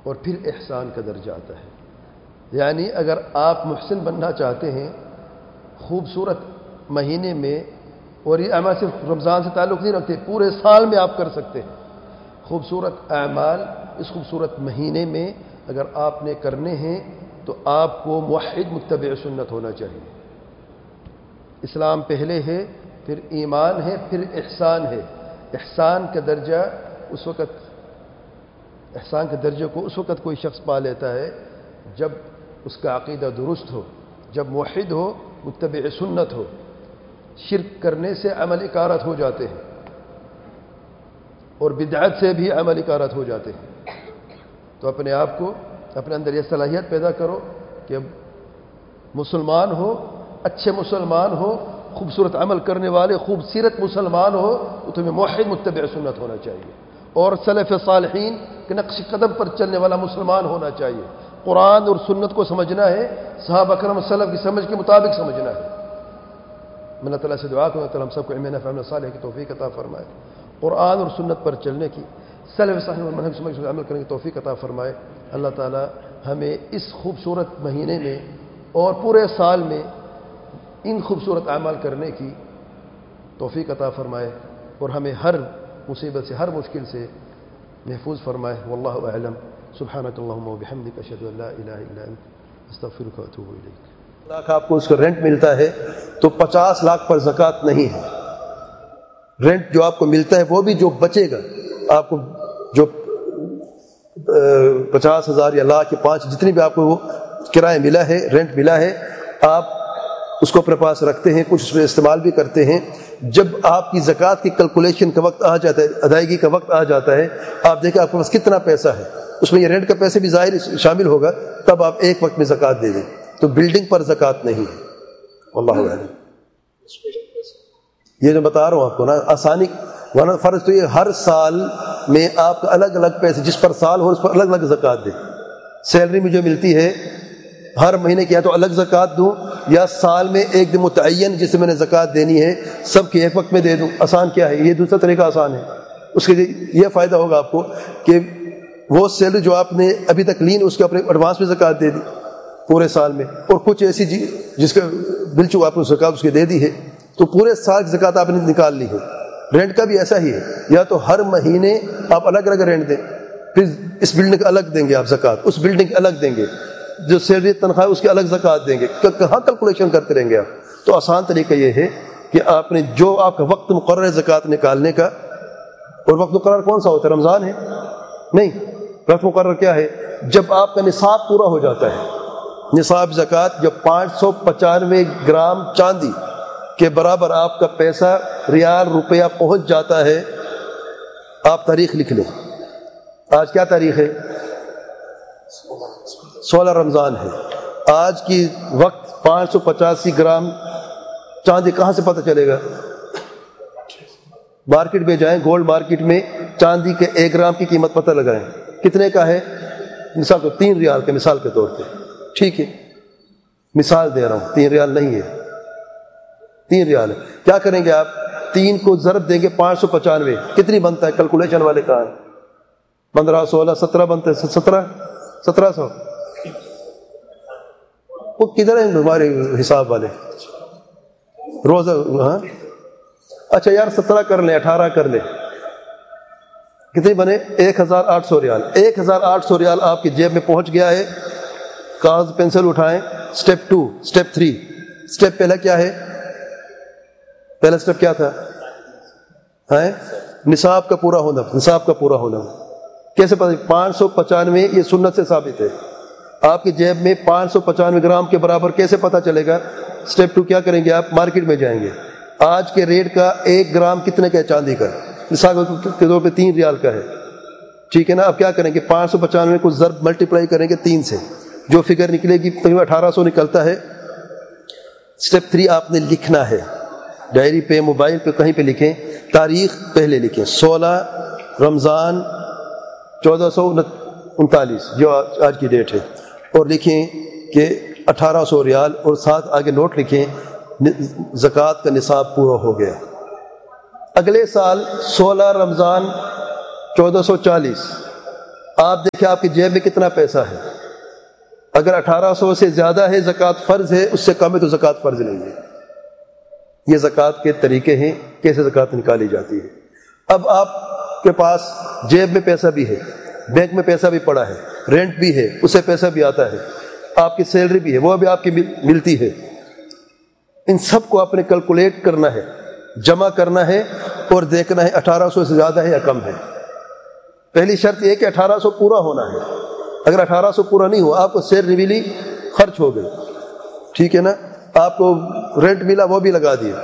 اور پھر احسان کا درجہ آتا ہے. یعنی اگر آپ محسن بننا چاہتے ہیں خوبصورت مہینے میں، اور یہ اعمال صرف رمضان سے تعلق نہیں رکھتے، پورے سال میں آپ کر سکتے ہیں خوبصورت اعمال. اس خوبصورت مہینے میں اگر آپ نے کرنے ہیں تو آپ کو موحد متبع سنت ہونا چاہیے. اسلام پہلے ہے، پھر ایمان ہے، پھر احسان ہے. احسان کا درجہ اس وقت، احسان کے درجے کو اس وقت کوئی شخص پا لیتا ہے جب اس کا عقیدہ درست ہو، جب موحد ہو، متبع سنت ہو. شرک کرنے سے عمل اکارت ہو جاتے ہیں اور بدعت سے بھی عمل اکارت ہو جاتے ہیں. تو اپنے آپ کو، اپنے اندر یہ صلاحیت پیدا کرو کہ اب مسلمان ہو، اچھے مسلمان ہو، خوبصورت عمل کرنے والے خوبصورت مسلمان ہو، تو تمہیں موحد متبع سنت ہونا چاہیے اور سلف صالحین کے نقش قدم پر چلنے والا مسلمان ہونا چاہیے. قرآن اور سنت کو سمجھنا ہے، صحابہ کرام سلف کی سمجھ کے مطابق سمجھنا ہے. میں اللہ تعالیٰ سے دعا کروں کہ ہم سب کو علم نافع عمل صالح کی توفیق عطا فرمائے، قرآن اور سنت پر چلنے کی، سلف صالحین اور منہج سمجھ عمل کرنے کی توفیق عطا فرمائے. اللہ تعالیٰ ہمیں اس خوبصورت مہینے میں اور پورے سال میں ان خوبصورت اعمال کرنے کی توفیق عطا فرمائے اور ہمیں ہر مصیبت سے، ہر مشکل سے محفوظ فرمائے. واللہ اعلم. سبحانک اللہم وبحمدک، اشہد ان لا الہ الا انت، استغفرک واتوب الیک. لاکھ آپ کو اس کا رینٹ ملتا ہے تو 50 لاکھ پر زکوٰۃ نہیں ہے. رینٹ جو آپ کو ملتا ہے وہ بھی جو بچے گا، آپ کو جو 50,000 یا لاکھ یا 5 جتنی بھی آپ کو وہ کرایہ ملا ہے، رینٹ ملا ہے، آپ اس کو اپنے پاس رکھتے ہیں، کچھ اس میں استعمال بھی کرتے ہیں. جب آپ کی زکوٰۃ کی کیلکولیشن کا وقت آ جاتا ہے، ادائیگی کا وقت آ جاتا ہے، آپ دیکھیں آپ کے پاس کتنا پیسہ ہے، اس میں یہ رینٹ کا پیسے بھی ظاہر شامل ہوگا، تب آپ ایک وقت میں زکوٰۃ دے دیں. تو بلڈنگ پر زکوٰۃ نہیں ہے. واللہ اعلم. یہ جو بتا رہا ہوں آپ کو نا آسانی، ورنہ فرض تو یہ ہر سال میں آپ کا الگ الگ پیسے، جس پر سال ہو اس پر الگ الگ زکوٰۃ دیں. سیلری میں جو ملتی ہے ہر مہینے کی یا تو الگ زکوٰۃ دوں، یا سال میں ایک دن متعین جسے میں نے زکوٰۃ دینی ہے سب کے ایک وقت میں دے دوں. آسان کیا ہے؟ یہ دوسرا طریقہ آسان ہے. اس کے یہ فائدہ ہوگا آپ کو کہ وہ سیلری جو آپ نے ابھی تک لی اس کے اپنے ایڈوانس میں زکوٰۃ دے دی پورے سال میں، اور کچھ ایسی جس کا بل چکا آپ نے زکوٰۃ اس کے دے دی ہے، تو پورے سال کی زکوٰۃ آپ نے نکال لی ہے. رینٹ کا بھی ایسا ہی ہے، یا تو ہر مہینے آپ الگ الگ رینٹ دیں، پھر اس بلڈنگ کا الگ دیں گے آپ زکوٰۃ، اس بلڈنگ کا الگ دیں گے، جو سیلری تنخواہ اس کے الگ زکوٰۃ دیں گے. کہاں کیلکولیشن کرتے رہیں گے آپ؟ تو آسان طریقہ یہ ہے کہ آپ نے جو آپ کا وقت مقرر ہے زکوٰۃ نکالنے کا، اور وقت مقرر کون سا ہوتا ہے؟ رمضان ہے؟ نہیں، وقت مقرر کیا ہے؟ جب آپ کا نصاب پورا ہو جاتا ہے. نصاب زکوٰۃ جب 595 گرام چاندی کے برابر آپ کا پیسہ ریال روپیہ پہنچ جاتا ہے. آپ تاریخ لکھ لیں، آج کیا تاریخ ہے؟ 16 رمضان ہے. آج کی وقت 585 گرام چاندی کہاں سے پتہ چلے گا؟ مارکیٹ میں جائیں، گولڈ مارکیٹ میں چاندی کے 1 گرام کی قیمت پتہ لگائیں کتنے کا ہے. مثال کو 3 ریال کے مثال کے طور پہ، ٹھیک ہے، مثال دے رہا ہوں، 3 ریال نہیں ہے، 3 ریال ہے. کیا کریں گے آپ؟ 3 کو ضرب دیں گے 595، کتنی بنتا ہے؟ کیلکولیشن والے کہاں ہے؟ 15 16 17 بنتا ہے، 1700. وہ کدھر ہیں ہمارے حساب والے روزہ؟ ہاں اچھا یار 17 کر لیں، 18 کر لیں، کتنے بنے؟ 1800 ریال. 1800 ریال آپ کی جیب میں پہنچ گیا ہے. کاغذ پینسل اٹھائیں. Step 2، step 3. اسٹیپ پہلا کیا ہے؟ پہلا اسٹیپ کیا تھا؟ نصاب کا پورا ہونا. نصاب کا پورا ہونا کیسے پتہ؟ 595 یہ سنت سے ثابت ہے. آپ کی جیب میں 595 گرام کے برابر کیسے پتہ چلے گا؟ اسٹیپ 2 کیا کریں گے؟ آپ مارکیٹ میں جائیں گے. آج کے ریٹ کا 1 گرام کتنے کا ہے چاندی کا؟ مثال کے طور پہ 3 ریال کا ہے، ٹھیک ہے نا. اب کیا کریں گے؟ 595 کو ضرب ملٹیپلائی کریں گے 3 سے، جو فگر نکلے گی تقریباً 1800 نکلتا ہے. اسٹیپ 3 آپ نے لکھنا ہے، ڈائری پہ، موبائل پہ، کہیں پہ لکھیں. تاریخ پہلے لکھیں 16 رمضان 1439 جو آج کی ڈیٹ ہے، اور لکھیں کہ 1800 ریال، اور ساتھ آگے نوٹ لکھیں زکوٰۃ کا نصاب پورا ہو گیا. اگلے سال 16 رمضان 1440 آپ دیکھیں آپ کی جیب میں کتنا پیسہ ہے، اگر 1800 سے زیادہ ہے زکوٰۃ فرض ہے، اس سے کم ہے تو زکوٰۃ فرض نہیں ہے۔ یہ زکوٰۃ کے طریقے ہیں کیسے زکوٰۃ نکالی جاتی ہے۔ اب آپ کے پاس جیب میں پیسہ بھی ہے، بینک میں پیسہ بھی پڑا ہے، رینٹ بھی ہے، اس سے پیسہ بھی آتا ہے، آپ کی سیلری بھی ہے، وہ بھی آپ کی ملتی ہے، ان سب کو آپ نے کیلکولیٹ کرنا ہے، جمع کرنا ہے اور دیکھنا ہے 1800 سے زیادہ ہے یا کم ہے۔ پہلی شرط یہ کہ 1800 پورا ہونا ہے، اگر 1800 پورا نہیں ہوا، آپ کو سیلری ملی خرچ ہو گئی، ٹھیک ہے نا، آپ کو رینٹ ملا وہ بھی لگا دیا،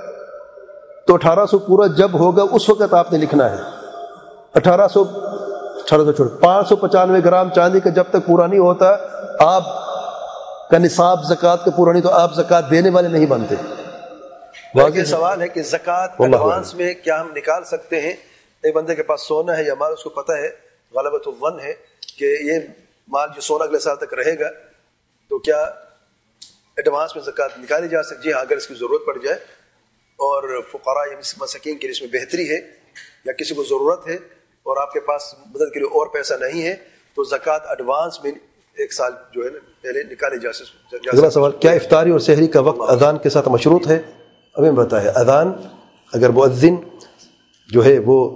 تو 1800 پورا جب ہوگا اس وقت آپ نے لکھنا ہے 1800 چھوڑ 595 گرام چاندی کا جب تک پورا نہیں ہوتا آپ کا نصاب زکوٰۃ کا پورا نہیں، تو آپ زکوٰۃ دینے والے نہیں بنتے۔ واضح سوال ہے کہ زکوٰۃ ایڈوانس میں کیا ہم نکال سکتے ہیں؟ ایک بندے کے پاس سونا ہے یا مال، اس کو پتہ ہے، غلبۃ الظن ہے کہ یہ مال جو سونا اگلے سال تک رہے گا، تو کیا ایڈوانس میں زکوٰۃ نکالی جا سکتی ہے اگر اس کی ضرورت پڑ جائے؟ اور فقراء یا مساکین کے لیے اس میں بہتری ہے، یا کسی کو ضرورت ہے اور آپ کے پاس مدد کے لیے اور پیسہ نہیں ہے، تو زکوٰۃ ایڈوانس میں ایک سال جو ہے نا پہلے نکالے جا سکتے۔ اگلا سوال، کیا افطاری اور سحری کا وقت اذان کے ساتھ مشروط ہے؟ ہمیں بتایا اذان اگر مؤذن جو ہے وہ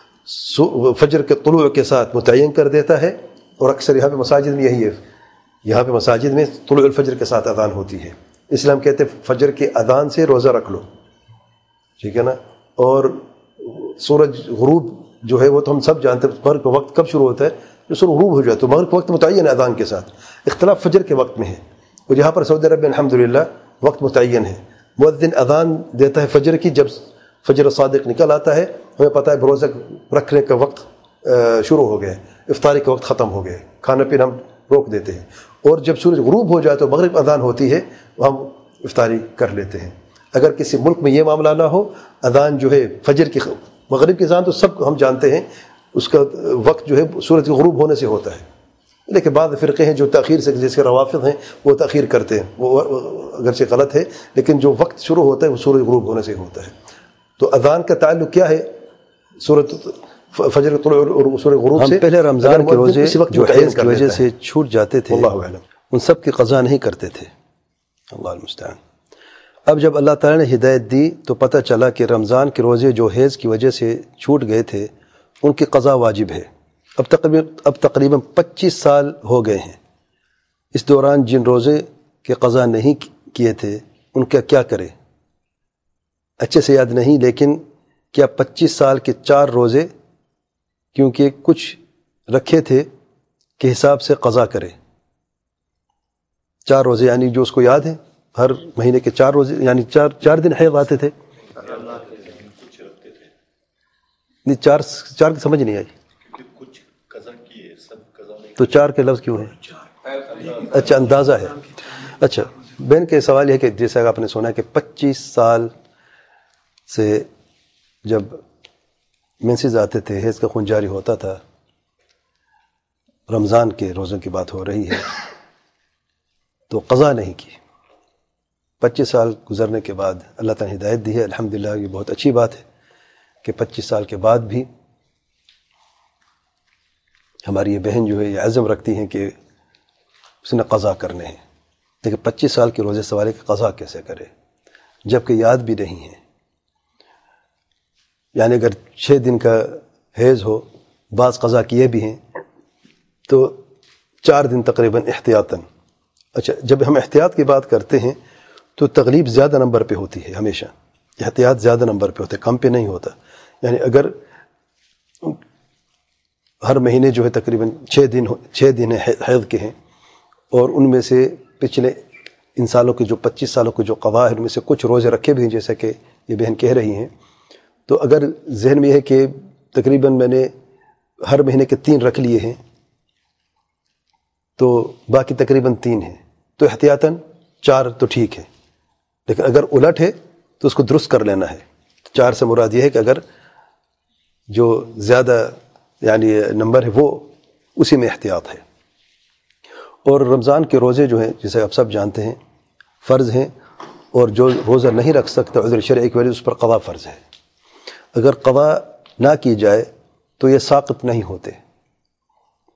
فجر کے طلوع کے ساتھ متعین کر دیتا ہے، اور اکثر یہاں پہ مساجد میں یہی ہے، یہاں پہ مساجد میں طلوع الفجر کے ساتھ اذان ہوتی ہے، اس لیے ہم کہتے ہیں فجر کے اذان سے روزہ رکھ لو، ٹھیک ہے نا۔ اور سورج غروب جو ہے وہ تو ہم سب جانتے ہیں، مغرب کا وقت کب شروع ہوتا ہے؟ جو سورج غروب ہو جائے، تو مغرب کا وقت متعین ہے اذان کے ساتھ، اختلاف فجر کے وقت میں ہے، اور یہاں پر سعودی عرب میں الحمدللہ وقت متعین ہے۔ مؤذن اذان دیتا ہے فجر کی، جب فجر صادق نکل آتا ہے ہمیں پتہ ہے روزہ رکھنے کا وقت شروع ہو گیا، افطاری کا وقت ختم ہو گیا، کھانا پینا ہم روک دیتے ہیں، اور جب سورج غروب ہو جائے تو مغرب اذان ہوتی ہے، ہم افطاری کر لیتے ہیں۔ اگر کسی ملک میں یہ معاملہ نہ ہو، اذان جو ہے فجر کی، مغرب کی اذان تو سب ہم جانتے ہیں، اس کا وقت جو ہے سورج کے غروب ہونے سے ہوتا ہے، لیکن بعض فرقے ہیں جو تاخیر سے، جیسے روافض ہیں وہ تاخیر کرتے ہیں، وہ اگرچہ غلط ہے، لیکن جو وقت شروع ہوتا ہے وہ سورج غروب ہونے سے ہوتا ہے۔ تو اذان کا تعلق کیا ہے سورۃ فجر طلوع اور سورج غروب سے؟ پہلے رمضان کے روزے جو حیض کی وجہ سے چھوٹ جاتے تھے، اللہ اعلم، ان سب کی قضا نہیں کرتے تھے، اللہ المستعان۔ اب جب اللہ تعالیٰ نے ہدایت دی تو پتہ چلا کہ رمضان کے روزے جو حیض کی وجہ سے چھوٹ گئے تھے ان کی قضا واجب ہے۔ اب تقریباً 25 سال ہو گئے ہیں، اس دوران جن روزے کے قضا نہیں کیے تھے ان کا کیا کرے؟ اچھے سے یاد نہیں، لیکن کیا 25 سال کے 4 روزے کیونکہ کچھ رکھے تھے کے حساب سے قضا کرے؟ 4 روزے یعنی جو اس کو یاد ہے ہر مہینے کے 4 روزے، یعنی 4 دن حیض آتے تھے، نہیں 4 کی سمجھ نہیں آئی، تو 4 کے لفظ کیوں ہیں؟ اچھا اندازہ ہے۔ اچھا بہن کے سوال یہ کہ جیسا آپ نے سنا کہ 25 سال سے جب مینسز آتے تھے، حیض کا خون جاری ہوتا تھا، رمضان کے روزوں کی بات ہو رہی ہے، تو قضا نہیں کی، 25 سال گزرنے کے بعد اللہ تعالیٰ نے ہدایت دی ہے، الحمدللہ یہ بہت اچھی بات ہے کہ 25 سال کے بعد بھی ہماری یہ بہن جو ہے یہ عزم رکھتی ہیں کہ اس نے قضا کرنے ہیں، لیکن 25 سال کے روزے سوال ہے کہ قضا کیسے کرے جبکہ یاد بھی نہیں ہے؟ یعنی اگر 6 دن کا حیض ہو، بعض قضا کیے بھی ہیں، تو 4 دن تقریباً احتیاطاً۔ اچھا جب ہم احتیاط کی بات کرتے ہیں تو تغلیب زیادہ نمبر پہ ہوتی ہے، ہمیشہ احتیاط زیادہ نمبر پہ ہوتا ہے، کم پہ نہیں ہوتا۔ یعنی اگر ہر مہینے جو ہے تقریباً 6 دن حیض کے ہیں، اور ان میں سے پچھلے ان سالوں کے جو 25 سالوں کے جو قضا ہے ان میں سے کچھ روزے رکھے بھی ہیں، جیسا کہ یہ بہن کہہ رہی ہیں، تو اگر ذہن میں یہ ہے کہ تقریباً میں نے ہر مہینے کے 3 رکھ لیے ہیں تو باقی تقریباً 3 ہیں، تو احتیاطاً 4 تو ٹھیک ہے، لیکن اگر الٹ ہے تو اس کو درست کر لینا ہے۔ 4 سے مراد یہ ہے کہ اگر جو زیادہ یعنی نمبر ہے وہ اسی میں احتیاط ہے۔ اور رمضان کے روزے جو ہیں جسے آپ سب جانتے ہیں فرض ہیں، اور جو روزہ نہیں رکھ سکتا عذر شرعی کی وجہ سے اس پر قضا فرض ہے۔ اگر قضا نہ کی جائے تو یہ ساقط نہیں ہوتے،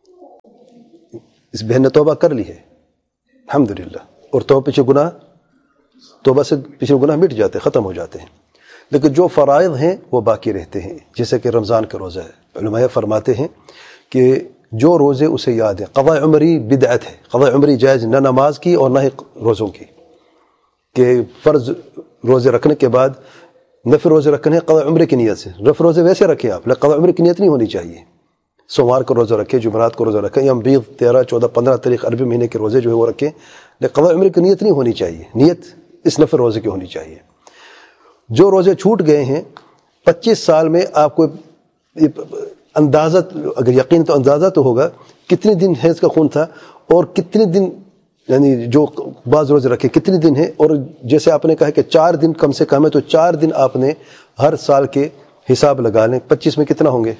اس بہن نے توبہ کر لی ہے الحمدللہ، اور توبہ سے پچھلے گناہ مٹ جاتے ہیں، ختم ہو جاتے ہیں، لیکن جو فرائض ہیں وہ باقی رہتے ہیں، جیسے کہ رمضان کا روزہ ہے۔ علماء فرماتے ہیں کہ جو روزے اسے یاد ہے، قضاء عمری بدعت ہے، قضاء عمری جائز نہ نماز کی اور نہ ہی روزوں کی، کہ فرض روزے رکھنے کے بعد نفل روزے رکھنے ہیں قضاء عمری کی نیت سے، نفل روزے ویسے رکھیں آپ، لیکن قضاء عمری کی نیت نہیں ہونی چاہیے۔ سوموار کو روزہ رکھیں، جمعرات کو روزہ رکھیں، یا 20 13 14 15 تاریخ عربی مہینے کے روزے جو ہے وہ رکھیں، لیکن قضاء عمری کی نیت نہیں ہونی چاہیے، نیت اس نفل روزے کی ہونی چاہیے۔ جو روزے چھوٹ گئے ہیں 25 سال میں آپ کو اندازہ، اگر یقین تو اندازہ تو ہوگا کتنے دن حیض کا خون تھا اور کتنے دن، یعنی جو بعض روزے رکھے کتنے دن ہیں، اور جیسے آپ نے کہا کہ 4 دن کم سے کم ہے، تو 4 دن آپ نے ہر سال کے حساب لگا لیں، 25 میں کتنا ہوں گے؟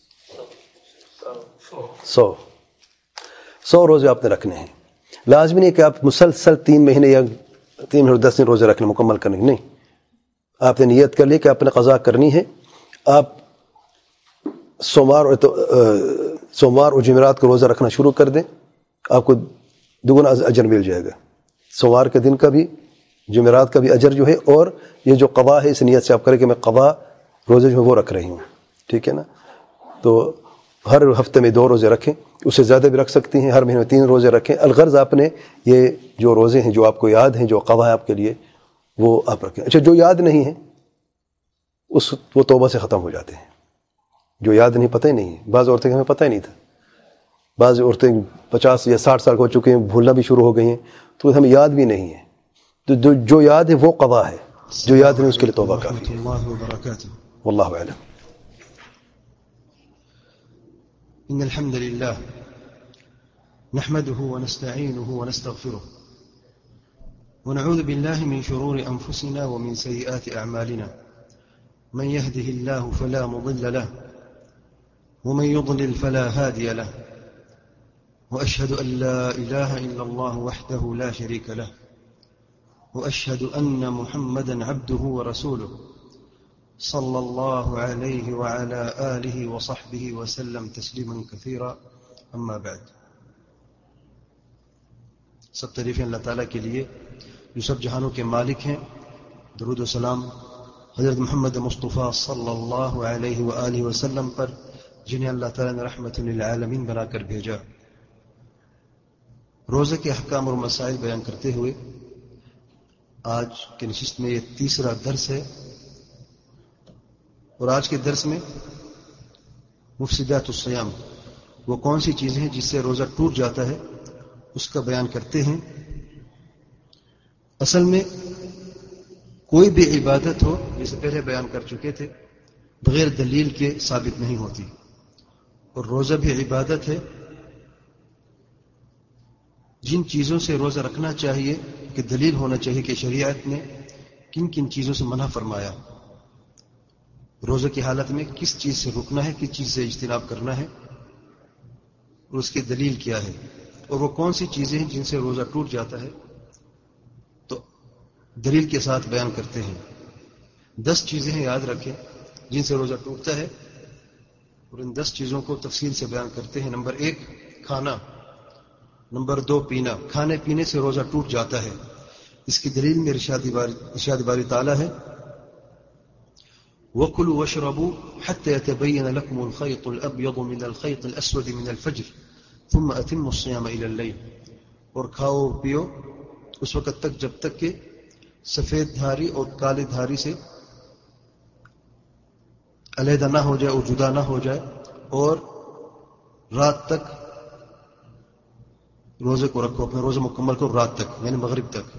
100 روزے آپ نے رکھنے ہیں۔ لازمی نہیں کہ آپ مسلسل 3 مہینے یا 3 مہینے 10 دن روزے رکھنے مکمل کرنے، نہیں، آپ نے نیت کر لی کہ آپ نے قضا کرنی ہے، آپ سوموار اور جمعرات کو روزہ رکھنا شروع کر دیں، آپ کو دگنا اجر مل جائے گا، سوموار کے دن کا بھی، جمعرات کا بھی اجر جو ہے، اور یہ جو قضا ہے اس نیت سے آپ کریں کہ میں قضا روزے جو ہے وہ رکھ رہی ہوں، ٹھیک ہے نا۔ تو ہر ہفتے میں 2 روزے رکھیں، اس سے زیادہ بھی رکھ سکتی ہیں، ہر مہینے میں 3 روزے رکھیں، الغرض آپ نے یہ جو روزے ہیں جو آپ کو یاد ہیں، جو قضا ہے آپ کے لیے، وہ آپ رکھیں۔ اچھا، جو یاد نہیں ہے وہ توبہ سے ختم ہو جاتے ہیں، جو یاد نہیں، پتہ ہی نہیں ہے، بعض عورتیں ہمیں پتہ ہی نہیں تھا، بعض عورتیں 50 یا 60 سال ہو چکے ہیں، بھولنا بھی شروع ہو گئی ہیں، تو ہمیں یاد بھی نہیں ہے، تو جو یاد ہے وہ قضا ہے، جو یاد نہیں اس کے لیے توبہ کافی ہے۔ واللہ اعلم۔ إن الحمد لله نحمده ونستعينه ونستغفره ونعوذ بالله من شرور أنفسنا ومن سيئات أعمالنا، من يهده الله فلا مضل له ومن يضلل فلا هادي له، وأشهد أن لا إله إلا الله وحده لا شريك له، وأشهد أن محمدا عبده ورسوله صلى الله عليه وعلى آله وصحبه وسلم تسليما كثيرا، أما بعد۔ سب تعریفیں اللہ تعالیٰ کے لیے جو سب جہانوں کے مالک ہیں، درود و سلام حضرت محمد مصطفیٰ صلی اللہ علیہ وآلہ وسلم پر، جنہیں اللہ تعالیٰ نے رحمت للعالمین بنا کر بھیجا۔ روزے کے احکام اور مسائل بیان کرتے ہوئے آج کے نشست میں یہ 3را درس ہے، اور آج کے درس میں مفسدات الصیام، وہ کون سی چیزیں ہیں جس سے روزہ ٹوٹ جاتا ہے، اس کا بیان کرتے ہیں۔ اصل میں کوئی بھی عبادت ہو، جسے پہلے بیان کر چکے تھے، بغیر دلیل کے ثابت نہیں ہوتی، اور روزہ بھی عبادت ہے۔ جن چیزوں سے روزہ رکھنا چاہیے کہ دلیل ہونا چاہیے کہ شریعت نے کن کن چیزوں سے منع فرمایا، روزے کی حالت میں کس چیز سے رکنا ہے، کس چیز سے اجتناب کرنا ہے، اور اس کی دلیل کیا ہے، اور وہ کون سی چیزیں ہیں جن سے روزہ ٹوٹ جاتا ہے، تو دلیل کے ساتھ بیان کرتے ہیں۔ 10 چیزیں ہیں، یاد رکھیں، جن سے روزہ ٹوٹتا ہے، اور ان 10 چیزوں کو تفصیل سے بیان کرتے ہیں۔ نمبر 1 کھانا، نمبر 2 پینا۔ کھانے پینے سے روزہ ٹوٹ جاتا ہے، اس کی دلیل میں ارشاد باری تعالیٰ ہے، وَكُلُوا وَاشْرَبُوا حَتَّى يَتَبَيَّنَ لَكُمُ الْخَيْطُ الْأَبْيَضُ مِنَ الْخَيْطِ الْأَسْوَدِ مِنَ الْفَجْرِ ثُمَّ أَتِمُّوا الصِّيَامَ إِلَى اللَّيْلِ، اور کھاؤ پیو اس وقت تک جب تک کہ سفید دھاری اور کالے دھاری سے علیحدہ نہ ہو جائے اور جدا نہ ہو جائے، اور رات تک روزے کو رکھو، اپنے روزے مکمل کرو رات تک، یعنی مغرب تک۔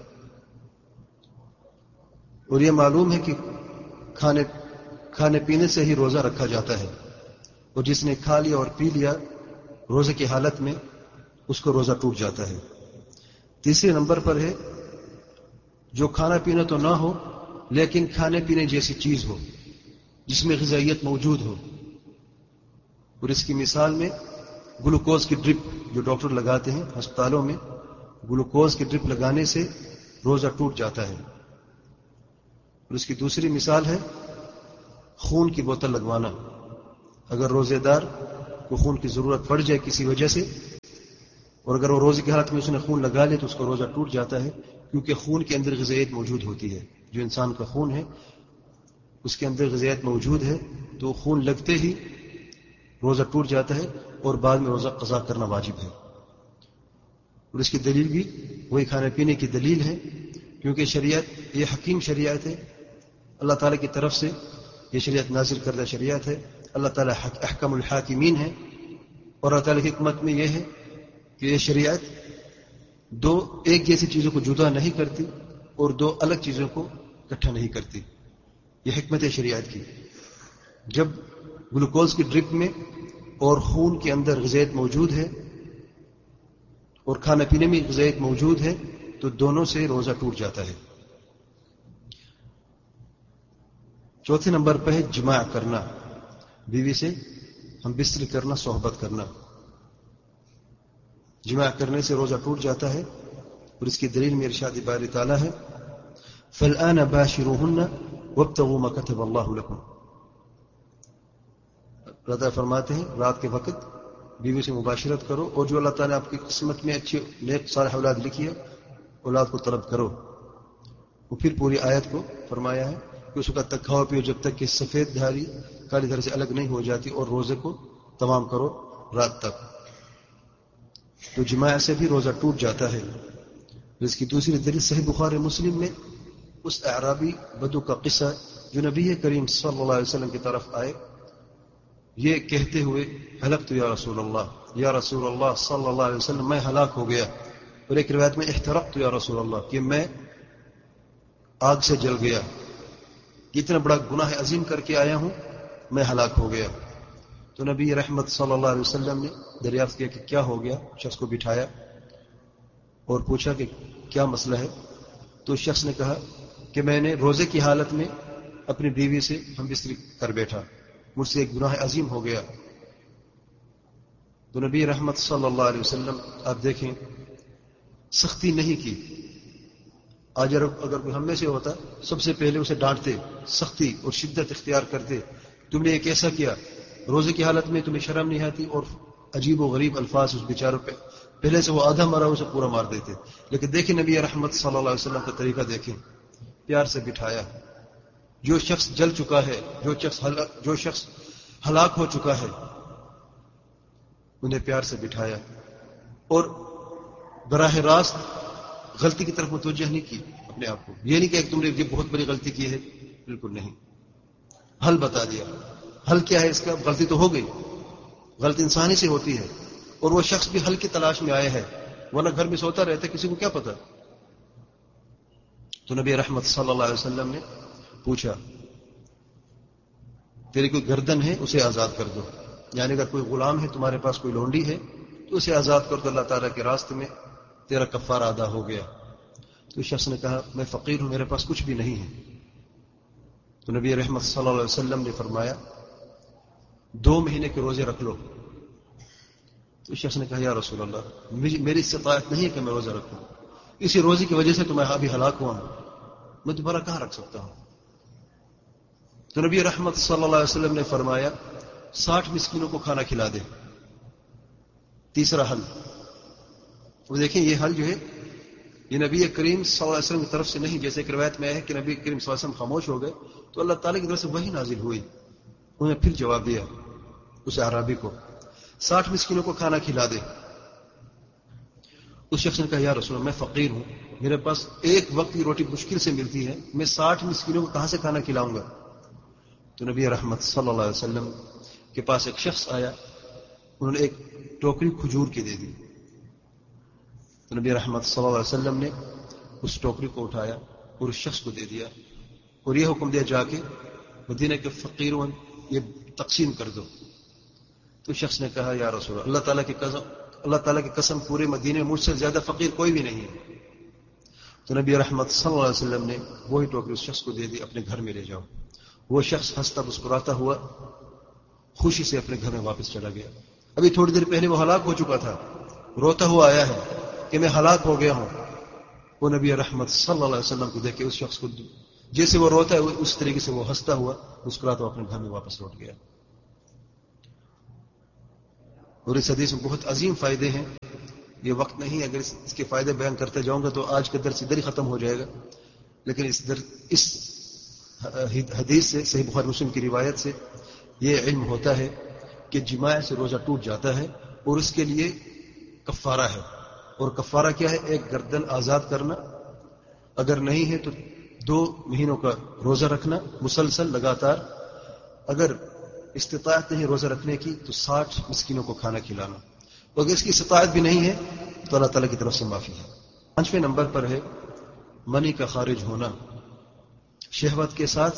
اور یہ معلوم ہے کہ کھانے پینے سے ہی روزہ رکھا جاتا ہے، اور جس نے کھا لیا اور پی لیا روزے کی حالت میں، اس کو روزہ ٹوٹ جاتا ہے۔ 3 نمبر پر ہے جو کھانا پینا تو نہ ہو لیکن کھانے پینے جیسی چیز ہو جس میں غذائیت موجود ہو، اور اس کی مثال میں گلوکوز کی ڈرپ جو ڈاکٹر لگاتے ہیں ہسپتالوں میں، گلوکوز کی ڈرپ لگانے سے روزہ ٹوٹ جاتا ہے۔ اور اس کی دوسری مثال ہے خون کی بوتل لگوانا۔ اگر روزے دار کو خون کی ضرورت پڑ جائے کسی وجہ سے، اور اگر وہ روزے کی حالت میں اس نے خون لگا لے تو اس کا روزہ ٹوٹ جاتا ہے، کیونکہ خون کے اندر غذائیت موجود ہوتی ہے. جو انسان کا خون ہے اس کے اندر غذائیت موجود ہے، تو خون لگتے ہی روزہ ٹوٹ جاتا ہے اور بعد میں روزہ قضا کرنا واجب ہے. اور اس کی دلیل بھی وہی کھانے پینے کی دلیل ہے، کیونکہ شریعت یہ حکیم شریعت ہے، اللہ تعالیٰ کی طرف سے یہ شریعت نازل کردہ شریعت ہے. اللہ تعالیٰ احکم الحاکمین ہے، اور اللہ تعالیٰ کی حکمت میں یہ ہے کہ یہ شریعت دو ایک جیسی چیزوں کو جدا نہیں کرتی اور دو الگ چیزوں کو اکٹھا نہیں کرتی. یہ حکمت ہے شریعت کی. جب گلوکوز کی ڈرپ میں اور خون کے اندر غذائیت موجود ہے اور کھانا پینے میں غذائیت موجود ہے تو دونوں سے روزہ ٹوٹ جاتا ہے. چوتھے نمبر پہ ہے جماع کرنا، بیوی سے ہم بستری کرنا، صحبت کرنا. جماع کرنے سے روزہ ٹوٹ جاتا ہے، اور اس کی دلیل میں ارشاد باری تعالیٰ ہے فَالْآنَ بَاشِرُوهُنَّ وَابْتَغُوا مَا كَتَبَ اللَّهُ لَكُمْ. اللہ تعالیٰ فرماتے ہیں رات کے وقت بیوی سے مباشرت کرو، اور جو اللہ تعالیٰ نے آپ کی قسمت میں اچھی نیک صالح اولاد لکھی ہے اولاد کو طلب کرو. وہ پھر پوری آیت کو فرمایا ہے کہ اس وقت تک کھاؤ پیو جب تک کہ سفید دھاری کالی دھاری سے الگ نہیں ہو جاتی، اور روزے کو تمام کرو رات تک. تو جماع سے بھی روزہ ٹوٹ جاتا ہے. اس کی دوسری دلیل صحیح بخاری مسلم میں اس اعرابی بدو کا قصہ جو نبی کریم صلی اللہ علیہ وسلم کی طرف آئے یہ کہتے ہوئے ہلکت یا رسول اللہ صلی اللہ علیہ وسلم، میں ہلاک ہو گیا. اور ایک روایت میں احترقت یا رسول اللہ، کہ میں آگ سے جل گیا، اتنا بڑا گناہ عظیم کر کے آیا ہوں، میں ہلاک ہو گیا. تو نبی رحمت صلی اللہ علیہ وسلم نے دریافت کیا کہ کیا ہو گیا. شخص کو بٹھایا اور پوچھا کہ کیا مسئلہ ہے. تو شخص نے کہا کہ میں نے روزے کی حالت میں اپنی بیوی سے ہم بستری کر بیٹھا، مجھ سے ایک گناہ عظیم ہو گیا. تو نبی رحمت صلی اللہ علیہ وسلم آپ دیکھیں سختی نہیں کی. آج اگر کوئی ہم میں سے ہوتا سب سے پہلے اسے ڈانٹتے، سختی اور شدت اختیار کرتے. تم نے یہ کیسا کیا؟ روزے کی حالت میں تمہیں شرم نہیں آتی؟ اور عجیب و غریب الفاظ اس بیچاروں پہ، پہلے سے وہ آدھا مرا اسے پورا مار دیتے. لیکن دیکھیں نبی رحمت صلی اللہ علیہ وسلم کا طریقہ دیکھیں، پیار سے بٹھایا. جو شخص جل چکا ہے، جو شخص ہلاک ہو چکا ہے، انہیں پیار سے بٹھایا اور براہ راست غلطی کی طرف متوجہ نہیں کی اپنے آپ کو. یہ نہیں کہ تم نے یہ بہت بڑی غلطی کی ہے، بالکل نہیں. حل بتا دیا. حل کیا ہے اس کا؟ غلطی تو ہو گئی، غلطی انسانی سے ہوتی ہے، اور وہ شخص بھی حل کی تلاش میں آیا ہے، ورنہ گھر میں سوتا رہتا، کسی کو کیا پتا. تو نبی رحمت صلی اللہ علیہ وسلم نے پوچھا تیری کوئی گردن ہے اسے آزاد کر دو، یعنی اگر کوئی غلام ہے تمہارے پاس، کوئی لونڈی ہے تو اسے آزاد کر دو، اللہ تعالیٰ کے راستے میں تیرا کفارہ ادا ہو گیا. تو شخص نے کہا میں فقیر ہوں، میرے پاس کچھ بھی نہیں ہے. تو نبی رحمت صلی اللہ علیہ وسلم نے فرمایا 2 مہینے کے روزے رکھ لو. تو شخص نے کہا یا رسول اللہ میری استطاعت نہیں ہے کہ میں روزہ رکھوں، اسی روزے کی وجہ سے تو میں ابھی ہلاک ہوا ہوں، میں دوبارہ کہاں رکھ سکتا ہوں. تو نبی رحمت صلی اللہ علیہ وسلم نے فرمایا 60 مسکینوں کو کھانا کھلا دے. تیسرا حل. وہ دیکھیں یہ حل جو ہے یہ نبی کریم صلی اللہ علیہ وسلم کی طرف سے نہیں، جیسے ایک روایت میں ہے کہ نبی کریم صلی اللہ علیہ وسلم خاموش ہو گئے تو اللہ تعالیٰ کی طرف سے وحی نازل ہوئی. انہوں نے پھر جواب دیا اس اعرابی کو 60 مسکینوں کو کھانا کھلا دے. اس شخص نے کہا یا رسول اللہ میں فقیر ہوں، میرے پاس ایک وقت کی روٹی مشکل سے ملتی ہے، میں 60 مسکینوں کو کہاں سے کھانا کھلاؤں گا. تو نبی رحمت صلی اللہ علیہ وسلم کے پاس ایک شخص آیا، انہوں نے ایک ٹوکری کھجور کی دے دی. تو نبی رحمت صلی اللہ علیہ وسلم نے اس ٹوکری کو اٹھایا اور اس شخص کو دے دیا اور یہ حکم دیا جا کے مدینہ کے فقیروں یہ تقسیم کر دو. تو شخص نے کہا یا رسول اللہ اللہ تعالیٰ کی قسم پورے مدینے میں مجھ سے زیادہ فقیر کوئی بھی نہیں ہے. تو نبی رحمت صلی اللہ علیہ وسلم نے وہی ٹوکری اس شخص کو دے دی، اپنے گھر میں لے جاؤ. وہ شخص ہنستا مسکراتا ہوا خوشی سے اپنے گھر میں واپس چلا گیا. ابھی تھوڑی دیر پہلے وہ ہلاک ہو چکا تھا، روتا ہوا آیا ہے کہ میں ہلاک ہو گیا ہوں. وہ نبی رحمت صلی اللہ علیہ وسلم کو دیکھ کے اس شخص کو جیسے وہ روتا ہے اس طریقے سے وہ ہنستا ہوا مسکراتا ہوا اپنے گھر میں واپس لوٹ گیا. اور اس حدیث میں بہت عظیم فائدے ہیں. یہ وقت نہیں، اگر اس کے فائدے بیان کرتے جاؤں گا تو آج کا درس ادھر ہی ختم ہو جائے گا. لیکن اس حدیث سے، صحیح بخاری مسلم کی روایت سے یہ علم ہوتا ہے کہ جماع سے روزہ ٹوٹ جاتا ہے اور اس کے لیے کفارہ ہے. اور کفارہ کیا ہے؟ ایک گردن آزاد کرنا، اگر نہیں ہے تو 2 مہینوں کا روزہ رکھنا مسلسل لگاتار، اگر استطاعت نہیں روزہ رکھنے کی تو 60 مسکینوں کو کھانا کھلانا. اگر اس کی استطاعت بھی نہیں ہے تو اللہ تعالیٰ کی طرف سے معافی ہے. 5ویں نمبر پر ہے منی کا خارج ہونا شہوت کے ساتھ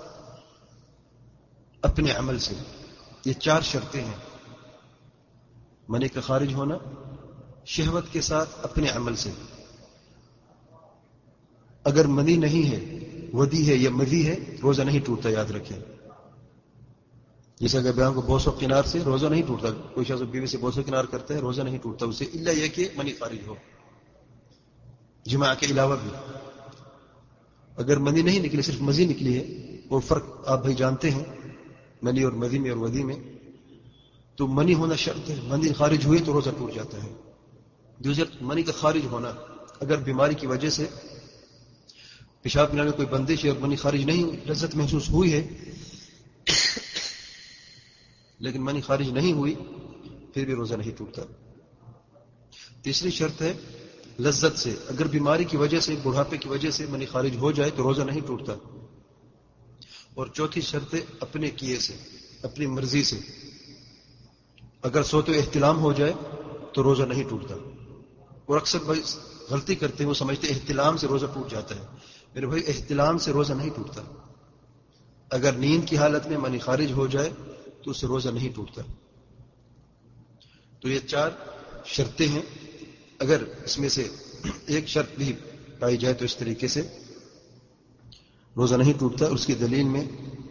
اپنے عمل سے. یہ 4 شرطیں ہیں. منی کا خارج ہونا شہوت کے ساتھ اپنے عمل سے. اگر منی نہیں ہے، ودی ہے یا مدی ہے، روزہ نہیں ٹوٹتا، یاد رکھیں. جیسے اگر بیان کو بوس و کنار سے روزہ نہیں ٹوٹتا، کوئی شخص بیوی سے بوس و کنار کرتا ہے روزہ نہیں ٹوٹتا اسے، الا یہ کہ منی خارج ہو جماع کے علاوہ بھی. اگر منی نہیں نکلی، صرف مزی نکلی ہے، وہ فرق آپ بھائی جانتے ہیں منی اور مدی میں اور ودی میں، تو منی ہونا شرط ہے. منی خارج ہوئی تو روزہ ٹوٹ جاتا ہے. دوسرا منی کا خارج ہونا، اگر بیماری کی وجہ سے پیشاب پلانے میں کوئی بندش ہے اور منی خارج نہیں، لذت محسوس ہوئی ہے لیکن منی خارج نہیں ہوئی، پھر بھی روزہ نہیں ٹوٹتا. تیسری شرط ہے لذت سے، اگر بیماری کی وجہ سے، بڑھاپے کی وجہ سے منی خارج ہو جائے تو روزہ نہیں ٹوٹتا. اور چوتھی شرط ہے اپنے کیے سے، اپنی مرضی سے. اگر سوتے احتلام ہو جائے تو روزہ نہیں ٹوٹتا. اور اکثر بھائی غلطی کرتے ہیں، وہ سمجھتے احتلام سے روزہ ٹوٹ جاتا ہے. میرے بھائی احتلام سے روزہ نہیں ٹوٹتا. اگر نیند کی حالت میں منی خارج ہو جائے تو اس سے روزہ نہیں ٹوٹتا. تو یہ 4 شرطیں ہیں. اگر اس میں سے ایک شرط بھی پائی جائے تو اس طریقے سے روزہ نہیں ٹوٹتا. اس کی دلیل میں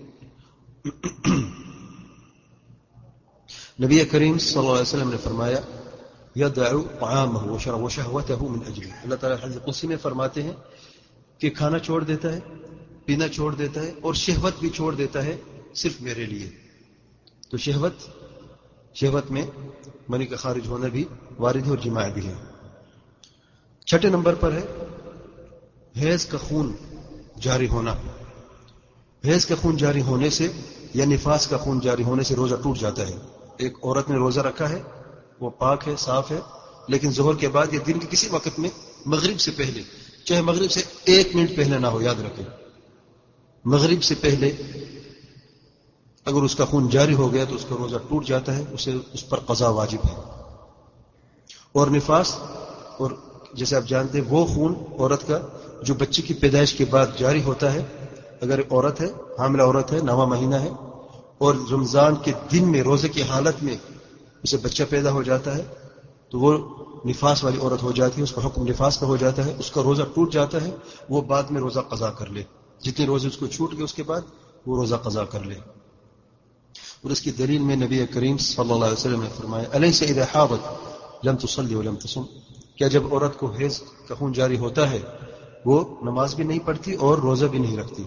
نبی کریم صلی اللہ علیہ وسلم نے فرمایا یدع طعامه وشهوته من اجلی. اللہ تعالیٰ حدیث قدسی میں فرماتے ہیں کہ کھانا چھوڑ دیتا ہے، پینا چھوڑ دیتا ہے اور شہوت بھی چھوڑ دیتا ہے صرف میرے لیے. تو شہوت میں منی کا خارج ہونا بھی وارد ہے اور جماع بھی ہے. 6 نمبر پر ہے حیض کا خون جاری ہونا. حیض کا خون جاری ہونے سے یا نفاس کا خون جاری ہونے سے روزہ ٹوٹ جاتا ہے. ایک عورت نے روزہ رکھا ہے، وہ پاک ہے، صاف ہے، لیکن ظہر کے بعد یا دن کے کسی وقت میں مغرب سے پہلے، چاہے مغرب سے 1 منٹ پہلے نہ ہو، یاد رکھیں مغرب سے پہلے اگر اس کا خون جاری ہو گیا تو اس کا روزہ ٹوٹ جاتا ہے، اس پر قضا واجب ہے. اور نفاس، اور جیسے آپ جانتے ہیں وہ خون عورت کا جو بچے کی پیدائش کے بعد جاری ہوتا ہے. اگر عورت ہے، حاملہ عورت ہے، 9واں مہینہ ہے اور رمضان کے دن میں روزے کی حالت میں اسے بچہ پیدا ہو جاتا ہے تو وہ نفاس والی عورت ہو جاتی ہے، اس کا حکم نفاس کا ہو جاتا ہے، اس کا روزہ ٹوٹ جاتا ہے. وہ بعد میں روزہ قضا کر لے، جتنے روزے اس کو چھوٹ گئے اس کے بعد وہ روزہ قضا کر لے. اور اس کی دلیل میں نبی کریم صلی اللہ علیہ وسلم نے فرمایا الیس اذا حاضت لم تصلی ولم تصم. کیا جب عورت کو حیض کا خون جاری ہوتا ہے وہ نماز بھی نہیں پڑھتی اور روزہ بھی نہیں رکھتی.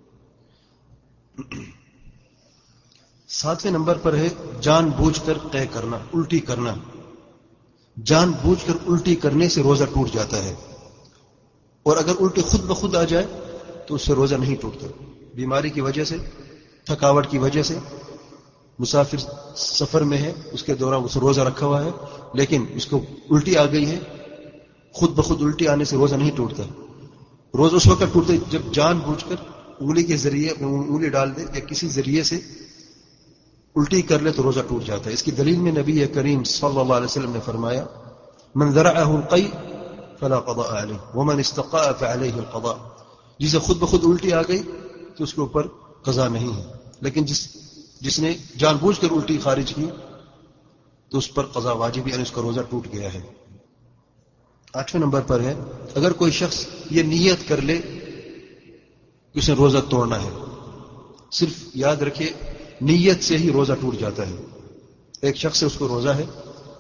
7ویں نمبر پر ہے جان بوجھ کر قے کرنا، الٹی کرنا. جان بوجھ کر الٹی کرنے سے روزہ ٹوٹ جاتا ہے. اور اگر الٹی خود بخود آ جائے تو اس سے روزہ نہیں ٹوٹتا. بیماری کی وجہ سے، تھکاوٹ کی وجہ سے، مسافر سفر میں ہے، اس کے دوران اس روزہ رکھا ہوا ہے لیکن اس کو الٹی آ گئی ہے، خود بخود الٹی آنے سے روزہ نہیں ٹوٹتا. روزہ اس وقت ٹوٹتا جب جان بوجھ کر انگلی کے ذریعے انگلی ڈال دے یا کسی ذریعے سے الٹی کر لے تو روزہ ٹوٹ جاتا ہے. اس کی دلیل میں نبی کریم صلی اللہ علیہ وسلم نے فرمایا من ذرعه القی فلا قضاء علیہ ومن استقاء فعلیہ القضاء. جسے خود بخود الٹی آ گئی تو اس کے اوپر قضا نہیں ہے، لیکن جس نے جان بوجھ کر الٹی خارج کی تو اس پر قضا واجب، یعنی اس کا روزہ ٹوٹ گیا ہے. 8ویں نمبر پر ہے اگر کوئی شخص یہ نیت کر لے کہ اسے روزہ توڑنا ہے. صرف یاد رکھے نیت سے ہی روزہ ٹوٹ جاتا ہے. ایک شخص سے اس کو روزہ ہے،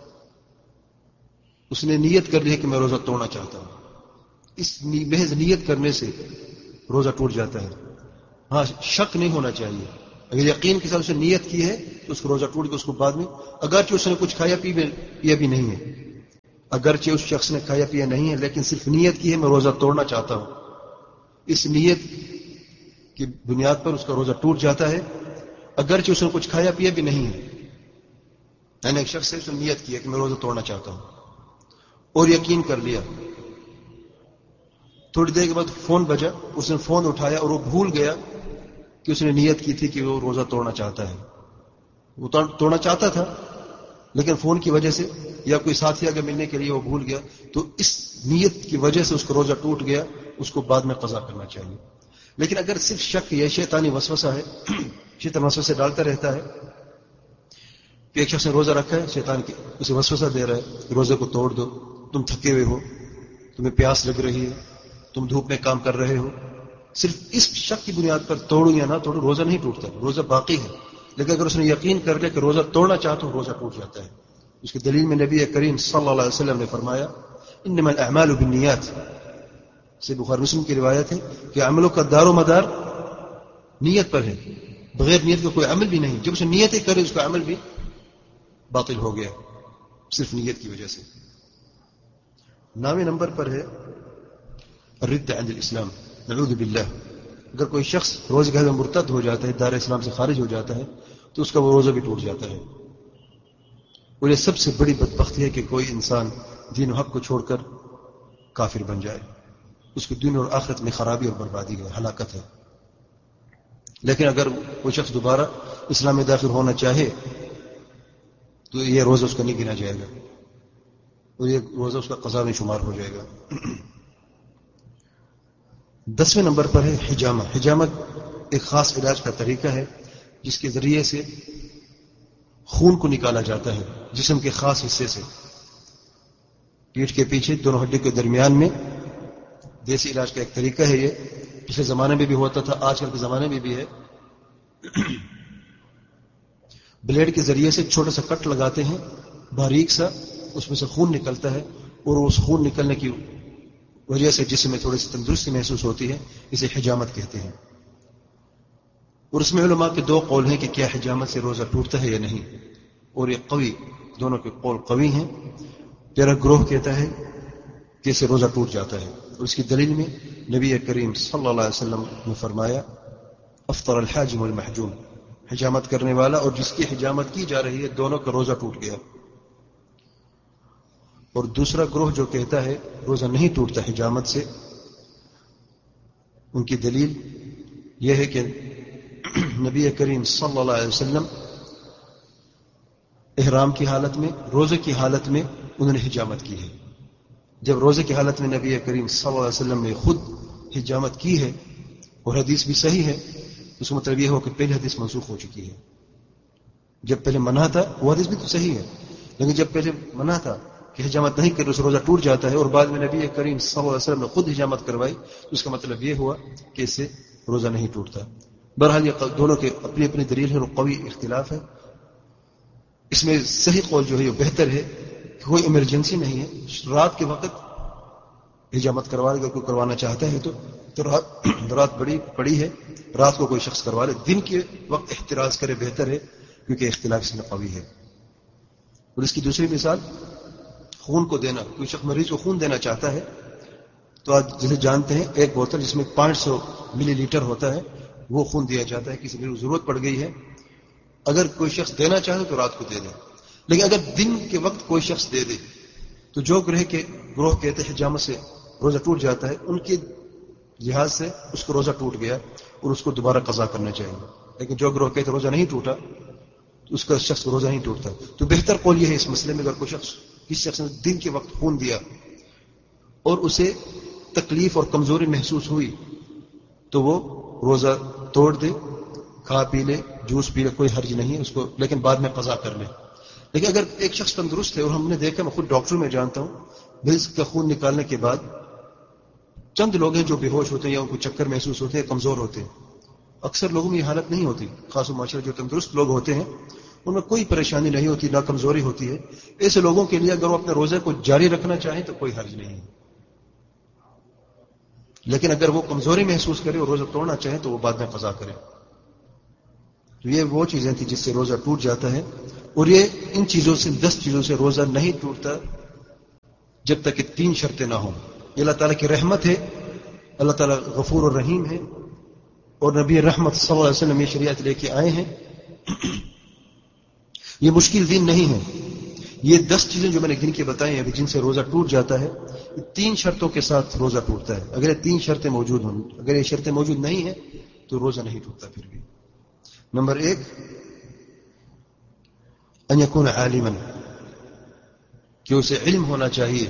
اس نے نیت کر لی ہے کہ میں روزہ توڑنا چاہتا ہوں، اس محض نیت کرنے سے روزہ ٹوٹ جاتا ہے. ہاں شک نہیں ہونا چاہیے، اگر یقین کے ساتھ اسے نیت کی ہے تو اس کو روزہ ٹوٹ گیا. اس کو بعد میں اگرچہ اس نے کچھ کھایا پیا بھی نہیں ہے اگرچہ اس شخص نے کھایا پیا نہیں ہے لیکن صرف نیت کی ہے میں روزہ توڑنا چاہتا ہوں، اس نیت کی بنیاد پر اس کا روزہ ٹوٹ جاتا ہے اگرچہ اس نے کچھ کھایا پیا بھی نہیں ہے. یعنی ایک شخص سے اس نے نیت کی ہے کہ میں روزہ توڑنا چاہتا ہوں اور یقین کر لیا، تھوڑی دیر کے بعد فون بجا، اس نے فون اٹھایا اور وہ بھول گیا کہ اس نے نیت کی تھی کہ وہ روزہ توڑنا چاہتا ہے. وہ توڑنا چاہتا تھا لیکن فون کی وجہ سے یا کوئی ساتھی اگر ملنے کے لیے وہ بھول گیا تو اس نیت کی وجہ سے اس کا روزہ ٹوٹ گیا، اس کو بعد میں قضا کرنا چاہیے. لیکن اگر صرف شک یا شیطانی وسوسہ ہے، شیطان وسوسے ڈالتا رہتا ہے کہ ایک شخص نے روزہ رکھا ہے، شیطان اسے وسوسہ دے رہا ہے کہ روزے کو توڑ دو، تم تھکے ہوئے ہو، تمہیں پیاس لگ رہی ہے، تم دھوپ میں کام کر رہے ہو، صرف اس شک کی بنیاد پر توڑو یا نہ توڑو روزہ نہیں ٹوٹتا، روزہ باقی ہے. لیکن اگر اس نے یقین کر لیا کہ روزہ توڑنا چاہتا ہوں، روزہ ٹوٹ جاتا ہے. اس کی دلیل میں نبی کریم صلی اللہ علیہ وسلم نے فرمایا انما الاعمال بالنیات، سے بخاری مسلم کی روایت ہے کہ عملوں کا دار و مدار نیت پر ہے، بغیر نیت کا کوئی عمل بھی نہیں. جب اسے نیت ہی کرے اس کا عمل بھی باطل ہو گیا صرف نیت کی وجہ سے. 9ویں نمبر پر ہے الرد عن الاسلام، نعوذ باللہ. اگر کوئی شخص روزے کے بعد مرتد ہو جاتا ہے، دار اسلام سے خارج ہو جاتا ہے، تو اس کا وہ روزہ بھی ٹوٹ جاتا ہے. اور یہ سب سے بڑی بدبختی ہے کہ کوئی انسان دین و حق کو چھوڑ کر کافر بن جائے، اس کی دنیا اور آخرت میں خرابی اور بربادی ہے، ہلاکت ہے. لیکن اگر کوئی شخص دوبارہ اسلام میں داخل ہونا چاہے تو یہ روزہ اس کا نہیں گنا جائے گا اور یہ روزہ اس کا قضا میں شمار ہو جائے گا. 10ویں نمبر پر ہے حجامہ. حجامہ ایک خاص علاج کا طریقہ ہے جس کے ذریعے سے خون کو نکالا جاتا ہے جسم کے خاص حصے سے، پیٹھ کے پیچھے دونوں ہڈی کے درمیان میں. دیسی علاج کا ایک طریقہ ہے یہ، پچھلے زمانے میں بھی ہوتا تھا، آج کل کے زمانے میں بھی ہے. بلیڈ کے ذریعے سے چھوٹا سا کٹ لگاتے ہیں، باریک سا، اس میں سے خون نکلتا ہے اور اس خون نکلنے کی وجہ سے جسم میں تھوڑی سی تندرستی محسوس ہوتی ہے، اسے حجامت کہتے ہیں. اور اس میں علماء کے 2 قول ہیں کہ کیا حجامت سے روزہ ٹوٹتا ہے یا نہیں، اور یہ قوی، دونوں کے قول قوی ہیں. پہلا گروہ کہتا ہے کہ اسے روزہ ٹوٹ جاتا ہے، اور اس کی دلیل میں نبی کریم صلی اللہ علیہ وسلم نے فرمایا افطر الحاجم والمحجوم، حجامت کرنے والا اور جس کی حجامت کی جا رہی ہے دونوں کا روزہ ٹوٹ گیا. اور دوسرا گروہ جو کہتا ہے روزہ نہیں ٹوٹتا حجامت سے، ان کی دلیل یہ ہے کہ نبی کریم صلی اللہ علیہ وسلم احرام کی حالت میں، روزے کی حالت میں انہوں نے حجامت کی ہے. جب روزے کی حالت میں نبی کریم صلی اللہ علیہ وسلم نے خود حجامت کی ہے اور حدیث بھی صحیح ہے، اس کا مطلب یہ ہو کہ پہلی حدیث منسوخ ہو چکی ہے. جب پہلے منع تھا وہ حدیث بھی تو صحیح ہے، لیکن جب پہلے منع تھا کہ حجامت نہیں کرے اس روزہ ٹوٹ جاتا ہے، اور بعد میں نبی کریم صلی اللہ علیہ وسلم نے خود حجامت کروائی، تو اس کا مطلب یہ ہوا کہ اس سے روزہ نہیں ٹوٹتا. بہرحال یہ دونوں کے اپنی اپنی دلیل ہے اور قوی اختلاف ہے. اس میں صحیح قول جو ہے یہ بہتر ہے کہ کوئی ایمرجنسی نہیں ہے، رات کے وقت حجامت کروا لے، اگر کوئی کروانا چاہتا ہے تو رات بڑی پڑی ہے، رات کو کوئی شخص کروا لے، دن کے وقت احتراز کرے بہتر ہے، کیونکہ اختلاف اس میں قوی ہے. اور اس کی دوسری مثال خون کو دینا. کوئی شخص مریض کو خون دینا چاہتا ہے تو آج جسے جانتے ہیں ایک بوتل جس میں 500 ملی لیٹر ہوتا ہے وہ خون دیا جاتا ہے. کسی کو ضرورت پڑ گئی ہے، اگر کوئی شخص دینا چاہے تو رات کو دے دے. لیکن اگر دن کے وقت کوئی شخص دے دے تو جو گروہ کہتے ہیں حجامت سے روزہ ٹوٹ جاتا ہے، ان کے لحاظ سے اس کو روزہ ٹوٹ گیا اور اس کو دوبارہ قضا کرنا چاہیے. لیکن جو گروہ کہتے روزہ نہیں ٹوٹا تو اس کا شخص کو روزہ نہیں ٹوٹتا. تو بہتر قول یہ ہے اس مسئلے میں، اگر کوئی شخص کسی شخص نے دن کے وقت خون دیا اور اسے تکلیف اور کمزوری محسوس ہوئی تو وہ روزہ توڑ دے، کھا پی لے، جوس پی لے، کوئی حرج نہیں ہے اس کو، لیکن بعد میں قضا کر لے. لیکن اگر ایک شخص تندرست ہے، اور ہم نے دیکھا، میں خود ڈاکٹر میں جانتا ہوں، مریض کا خون نکالنے کے بعد چند لوگ ہیں جو بے ہوش ہوتے ہیں یا ان کو چکر محسوس ہوتے ہیں، کمزور ہوتے ہیں. اکثر لوگوں میں یہ حالت نہیں ہوتی، خاص معاشرے جو تندرست لوگ ہوتے ہیں ان میں کوئی پریشانی نہیں ہوتی، نہ کمزوری ہوتی ہے. ایسے لوگوں کے لیے اگر وہ اپنے روزے کو جاری رکھنا چاہیں تو کوئی حرج نہیں ہے. لیکن اگر وہ کمزوری محسوس کرے اور روزہ توڑنا چاہیں تو وہ بعد میں قضا کرے. تو یہ وہ چیزیں تھیں جس سے روزہ ٹوٹ جاتا ہے، اور یہ ان چیزوں سے 10 چیزوں سے روزہ نہیں ٹوٹتا جب تک کہ 3 شرطیں نہ ہوں. یہ اللہ تعالیٰ کی رحمت ہے. اللہ تعالیٰ غفور اور رحیم ہے, اور نبی رحمت صلی اللہ علیہ وسلم یہ شریعت لے کے آئے ہیں. یہ مشکل دین نہیں ہے. یہ 10 چیزیں جو میں نے گن کے بتائی ہیں جن سے روزہ ٹوٹ جاتا ہے, 3 شرطوں کے ساتھ روزہ ٹوٹتا ہے. اگر یہ 3 شرطیں موجود ہوں, اگر یہ شرطیں موجود نہیں ہیں تو روزہ نہیں ٹوٹتا پھر بھی. نمبر 1, ان یکون عالما, کہ اسے علم ہونا چاہیے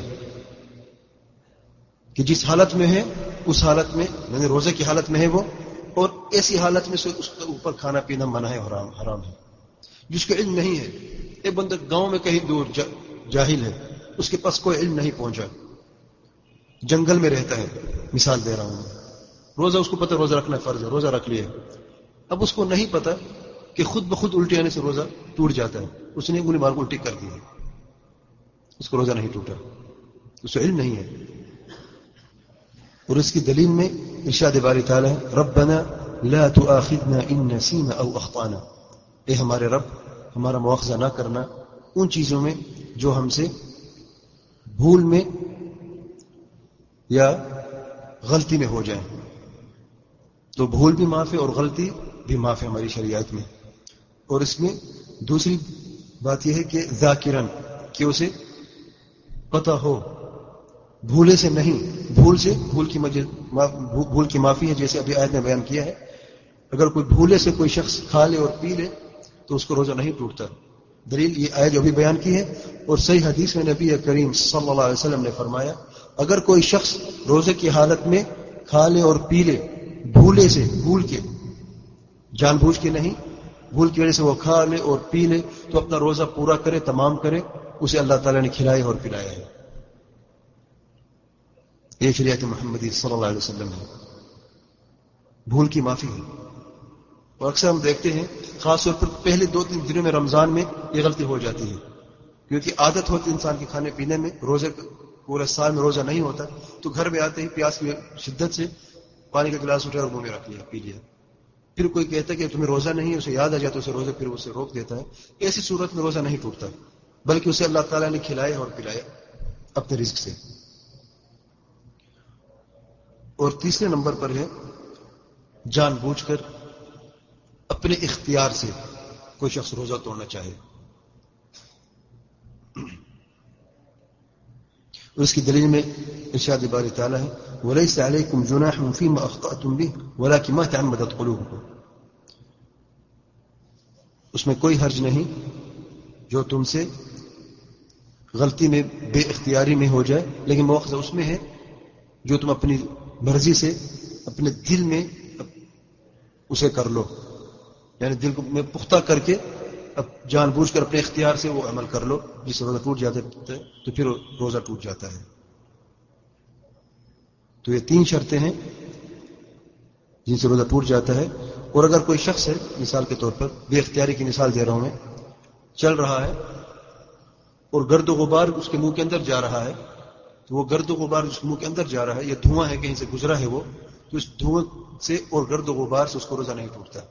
کہ جس حالت میں ہے اس حالت میں, یعنی روزے کی حالت میں ہے وہ, اور ایسی حالت میں سے اس کے اوپر کھانا پینا منع ہے, حرام ہے. جس کو علم نہیں ہے, ایک بندہ گاؤں میں کہیں دور جاہل ہے, اس کے پاس کوئی علم نہیں پہنچا, جنگل میں رہتا ہے, مثال دے رہا ہوں, روزہ اس کو پتہ روزہ رکھنا فرض ہے, روزہ رکھ لیا. اب اس کو نہیں پتا کہ خود بخود الٹی آنے سے روزہ ٹوٹ جاتا ہے. اس نے انگلی مار کو الٹی کر دی ہے, اس کو روزہ نہیں ٹوٹا, اس کو علم نہیں ہے. اور اس کی دلیل میں ارشاد باری تعالی ہے, ربنا لا تؤاخذنا ان نسینا او اخطانا, اے ہمارے رب ہمارا مواخذہ نہ کرنا ان چیزوں میں جو ہم سے بھول میں یا غلطی میں ہو جائیں. تو بھول بھی معاف ہے اور غلطی بھی معاف ہے ہماری شریعت میں. اور اس میں دوسری بات یہ ہے کہ ذاکرن, کہ اسے پتہ ہو, بھولے سے نہیں, بھول کی معافی ہے, جیسے ابھی آیت میں بیان کیا ہے. اگر کوئی بھولے سے کوئی شخص کھا لے اور پی لے تو اس کو روزہ نہیں ٹوٹتا. دلیل یہ آیت جو بھی بیان کی ہے, اور صحیح حدیث میں نبی کریم صلی اللہ علیہ وسلم نے فرمایا, اگر کوئی شخص روزے کی حالت میں کھا لے اور پی لے, بھولے سے, بھول کے, جان بوجھ کے نہیں, بھول کی وجہ سے وہ کھا لے اور پی لے, تو اپنا روزہ پورا کرے, تمام کرے, اسے اللہ تعالیٰ نے کھلایا اور پلایا ہے. یہ شریعت محمدی صلی اللہ علیہ وسلم ہے. بھول کی معافی ہے. اور اکثر ہم دیکھتے ہیں خاص طور پر پہلے 2-3 دنوں میں رمضان میں یہ غلطی ہو جاتی ہے, کیونکہ عادت ہوتی انسان کے کھانے پینے میں, روزے پورے سال میں روزہ نہیں ہوتا, تو گھر میں آتے ہی پیاس کی شدت سے پانی کا گلاس اٹھا اور منہ میں رکھ لیا, پی لیا. پھر کوئی کہتا ہے کہ تمہیں روزہ نہیں ہے, اسے یاد آ جاتا ہے اسے روزہ, پھر اسے روک دیتا ہے. ایسی صورت میں روزہ نہیں ٹوٹتا, بلکہ اسے اللہ تعالیٰ نے کھلایا اور پلایا اپنے رزق سے. اور تیسرے نمبر پر ہے جان بوجھ کر اپنے اختیار سے کوئی شخص روزہ توڑنا چاہے. اور اس کی دلیل میں ارشاد باری تعالیٰ ہے, وَلَيْسَ عَلَيْكُمْ جُنَاحٌ فِيمَا أَخْطَأْتُمْ بِهِ وَلَكِنْ مَا تَعَمَّدَتْ قُلُوبُكُمْ, اس میں کوئی حرج نہیں جو تم سے غلطی میں بے اختیاری میں ہو جائے, لیکن مواخذہ اس میں ہے جو تم اپنی مرضی سے اپنے دل میں اسے کر لو, یعنی دل کو میں پختہ کر کے اب جان بوجھ کر اپنے اختیار سے وہ عمل کر لو, جس سے روزہ ٹوٹ جاتا ہے تو پھر روزہ ٹوٹ جاتا ہے. تو یہ 3 شرطیں ہیں جن سے روزہ ٹوٹ جاتا ہے. اور اگر کوئی شخص ہے, مثال کے طور پر بے اختیاری کی مثال دے رہا ہوں میں, چل رہا ہے اور گرد و غبار اس کے منہ کے اندر جا رہا ہے, تو وہ گرد و غبار اس کے منہ کے اندر جا رہا ہے, یہ دھواں ہے کہیں سے گزرا ہے وہ, تو اس دھواں سے اور گرد و غبار سے اس کو روزہ نہیں ٹوٹتا.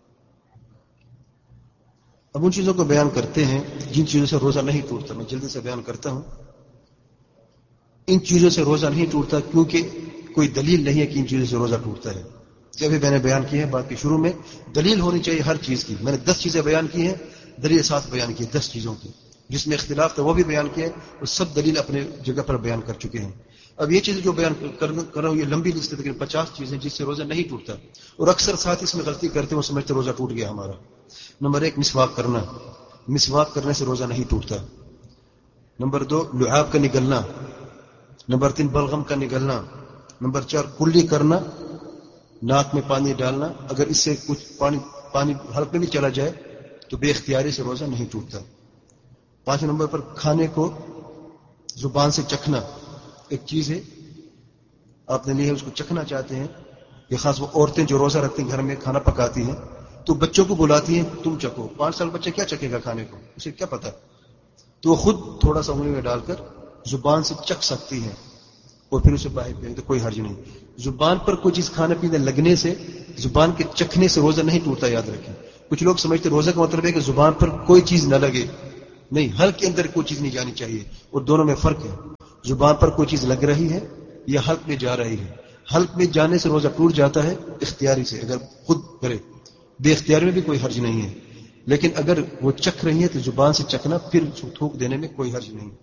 اب ان چیزوں کو بیان کرتے ہیں جن چیزوں سے روزہ نہیں ٹوٹتا. میں جلدی سے بیان کرتا ہوں. ان چیزوں سے روزہ نہیں ٹوٹتا کیونکہ کوئی دلیل نہیں ہے کہ ان چیزوں سے روزہ ٹوٹتا ہے. جب بھی میں نے بیان کی ہے بات کے شروع میں, دلیل ہونی چاہیے ہر چیز کی. میں نے 10 چیزیں بیان کی ہیں, دلیل ساتھ بیان کی 10 چیزوں کی, جس میں اختلاف تھا وہ بھی بیان کیا ہے, اور سب دلیل اپنے جگہ پر بیان کر چکے ہیں. اب یہ چیزیں جو بیان کر رہا ہوں یہ لمبی لسٹ ہے, لیکن 50 چیزیں جس سے روزہ نہیں ٹوٹتا, اور اکثر ساتھ اس میں غلطی کرتے ہیں, وہ سمجھتے روزہ ٹوٹ گیا ہمارا. نمبر 1 مسواک کرنا, مسواک کرنے سے روزہ نہیں ٹوٹتا. نمبر 2 لعاب کا نگلنا. نمبر 3 بلغم کا نگلنا. نمبر 4 کلی کرنا, ناک میں پانی ڈالنا, اگر اس سے کچھ پانی حلق میں بھی چلا جائے تو بے اختیاری سے روزہ نہیں ٹوٹتا. 5 نمبر پر کھانے کو زبان سے چکھنا. ایک چیز ہے آپ نے لی ہے, اس کو چکھنا چاہتے ہیں, یہ خاص وہ عورتیں جو روزہ رکھتی ہیں گھر میں کھانا پکاتی ہیں, تو بچوں کو بلاتی ہیں تم چکھو. 5 سال بچہ کیا چکھے گا کھانے کو, اسے کیا پتا, تو وہ خود تھوڑا سا انگلی میں ڈال کر زبان سے چکھ سکتی ہے اور پھر اسے باہر پھینک دے, کوئی حرج نہیں. زبان پر کوئی چیز کھانے پینے لگنے سے, زبان کے چکھنے سے روزہ نہیں ٹوٹتا, یاد رکھیں. کچھ لوگ سمجھتے روزہ کا مطلب ہے کہ زبان پر کوئی چیز نہ لگے, نہیں, حلق کے اندر کوئی چیز نہیں جانی چاہیے, اور دونوں میں فرق ہے. زبان پر کوئی چیز لگ رہی ہے یا حلق میں جا رہی ہے. حلق میں جانے سے روزہ ٹوٹ جاتا ہے اختیاری سے، اگر خود کرے. بے اختیاری میں بھی کوئی حرج نہیں ہے، لیکن اگر وہ چکھ رہی ہے تو زبان سے چکھنا پھر تھوک دینے میں کوئی حرج نہیں.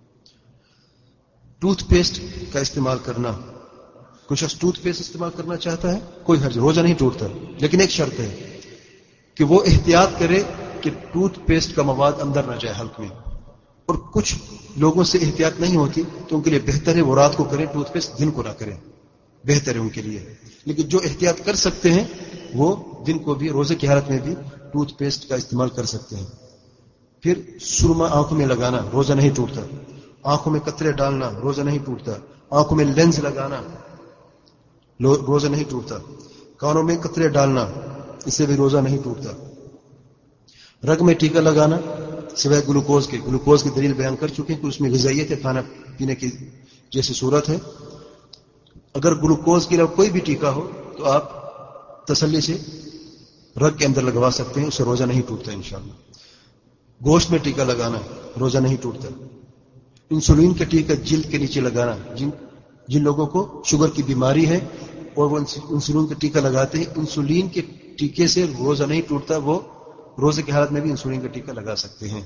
ٹوتھ پیسٹ کا استعمال کرنا، کوئی شخص ٹوتھ پیسٹ استعمال کرنا چاہتا ہے کوئی حرج، روزہ نہیں ٹوٹتا، لیکن ایک شرط ہے کہ وہ احتیاط کرے کہ ٹوتھ پیسٹ کا مواد اندر نہ جائے حلق میں. اور کچھ لوگوں سے احتیاط نہیں ہوتی تو ان کے لیے بہتر ہے وہ رات کو کریں ٹوتھ پیسٹ، دن کو نہ کریں، بہتر ہے ان کے لیے. لیکن جو احتیاط کر سکتے ہیں وہ دن کو بھی روزے کی حالت میں بھی ٹوتھ پیسٹ کا استعمال کر سکتے ہیں. پھر سرما آنکھوں میں لگانا روزہ نہیں ٹوٹتا. آنکھوں میں قطرے ڈالنا روزہ نہیں ٹوٹتا. آنکھوں میں لینز لگانا روزہ نہیں ٹوٹتا. کانوں میں قطرے ڈالنا اس سے بھی روزہ نہیں ٹوٹتا. رگ میں ٹیکا لگانا سوائے گلوکوز کی دلیل بیان کر چکے ہیں کہ اس میں غذائیت ہے، کھانا پینے کی جیسی صورت ہے. اگر گلوکوز کے علاوہ کوئی بھی ٹیکا ہو تو آپ تسلی سے رگ کے اندر لگوا سکتے ہیں، اس سے روزہ نہیں ٹوٹتا انشاءاللہ. گوشت میں ٹیکا لگانا روزہ نہیں ٹوٹتا. انسولین کا ٹیکا جلد کے نیچے لگانا، جن لوگوں کو شوگر کی بیماری ہے اور وہ انسولین کا ٹیکا لگاتے ہیں، انسولین کے ٹیکے سے روزہ نہیں ٹوٹتا، وہ روزے کی حالت میں بھی انسولین کا ٹیکا لگا سکتے ہیں.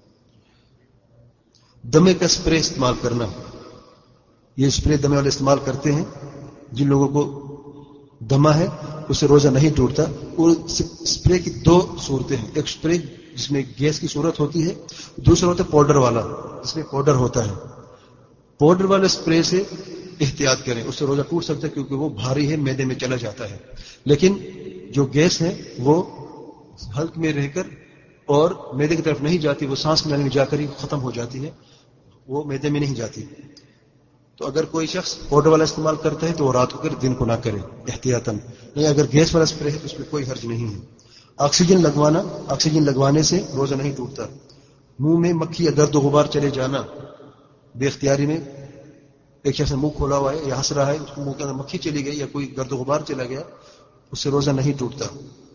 دمے کا سپرے استعمال کرنا، یہ سپرے دمے والے استعمال کرتے ہیں جن لوگوں کو دمہ ہے اس سے روزہ نہیں ٹوٹتا. اور سپرے کی دو صورتیں ہیں، ایک سپرے جس میں گیس کی صورت ہوتی ہے، دوسرا ہوتا ہے پاؤڈر والا جس میں پاؤڈر ہوتا ہے. پاؤڈر والے سپرے سے احتیاط کریں، اس سے روزہ ٹوٹ سکتا ہے کیونکہ وہ بھاری ہے، معدے میں چلا جاتا ہے. لیکن جو گیس ہے وہ حلق میں رہ کر اور معدے کی طرف نہیں جاتی، وہ سانس لینے میں جا کر ہی ختم ہو جاتی ہے، وہ معدے میں نہیں جاتی. تو اگر کوئی شخص پاؤڈر والا استعمال کرتا ہے تو وہ رات کو کرے، دن کو نہ کرے احتیاطاً. نہیں، اگر گیس والا سپرے ہے تو اس میں کوئی حرج نہیں ہے. آکسیجن لگوانے سے روزہ نہیں ٹوٹتا. منہ میں مکھی یا گرد و غبار چلے جانا بے اختیاری میں، ایک شخص نے منہ کھولا ہوا ہے یا ہنس رہا ہے، اس کو منہ کے اندر مکھی چلی گئی یا کوئی گرد و غبار چلا گیا، اس سے روزہ نہیں ٹوٹتا.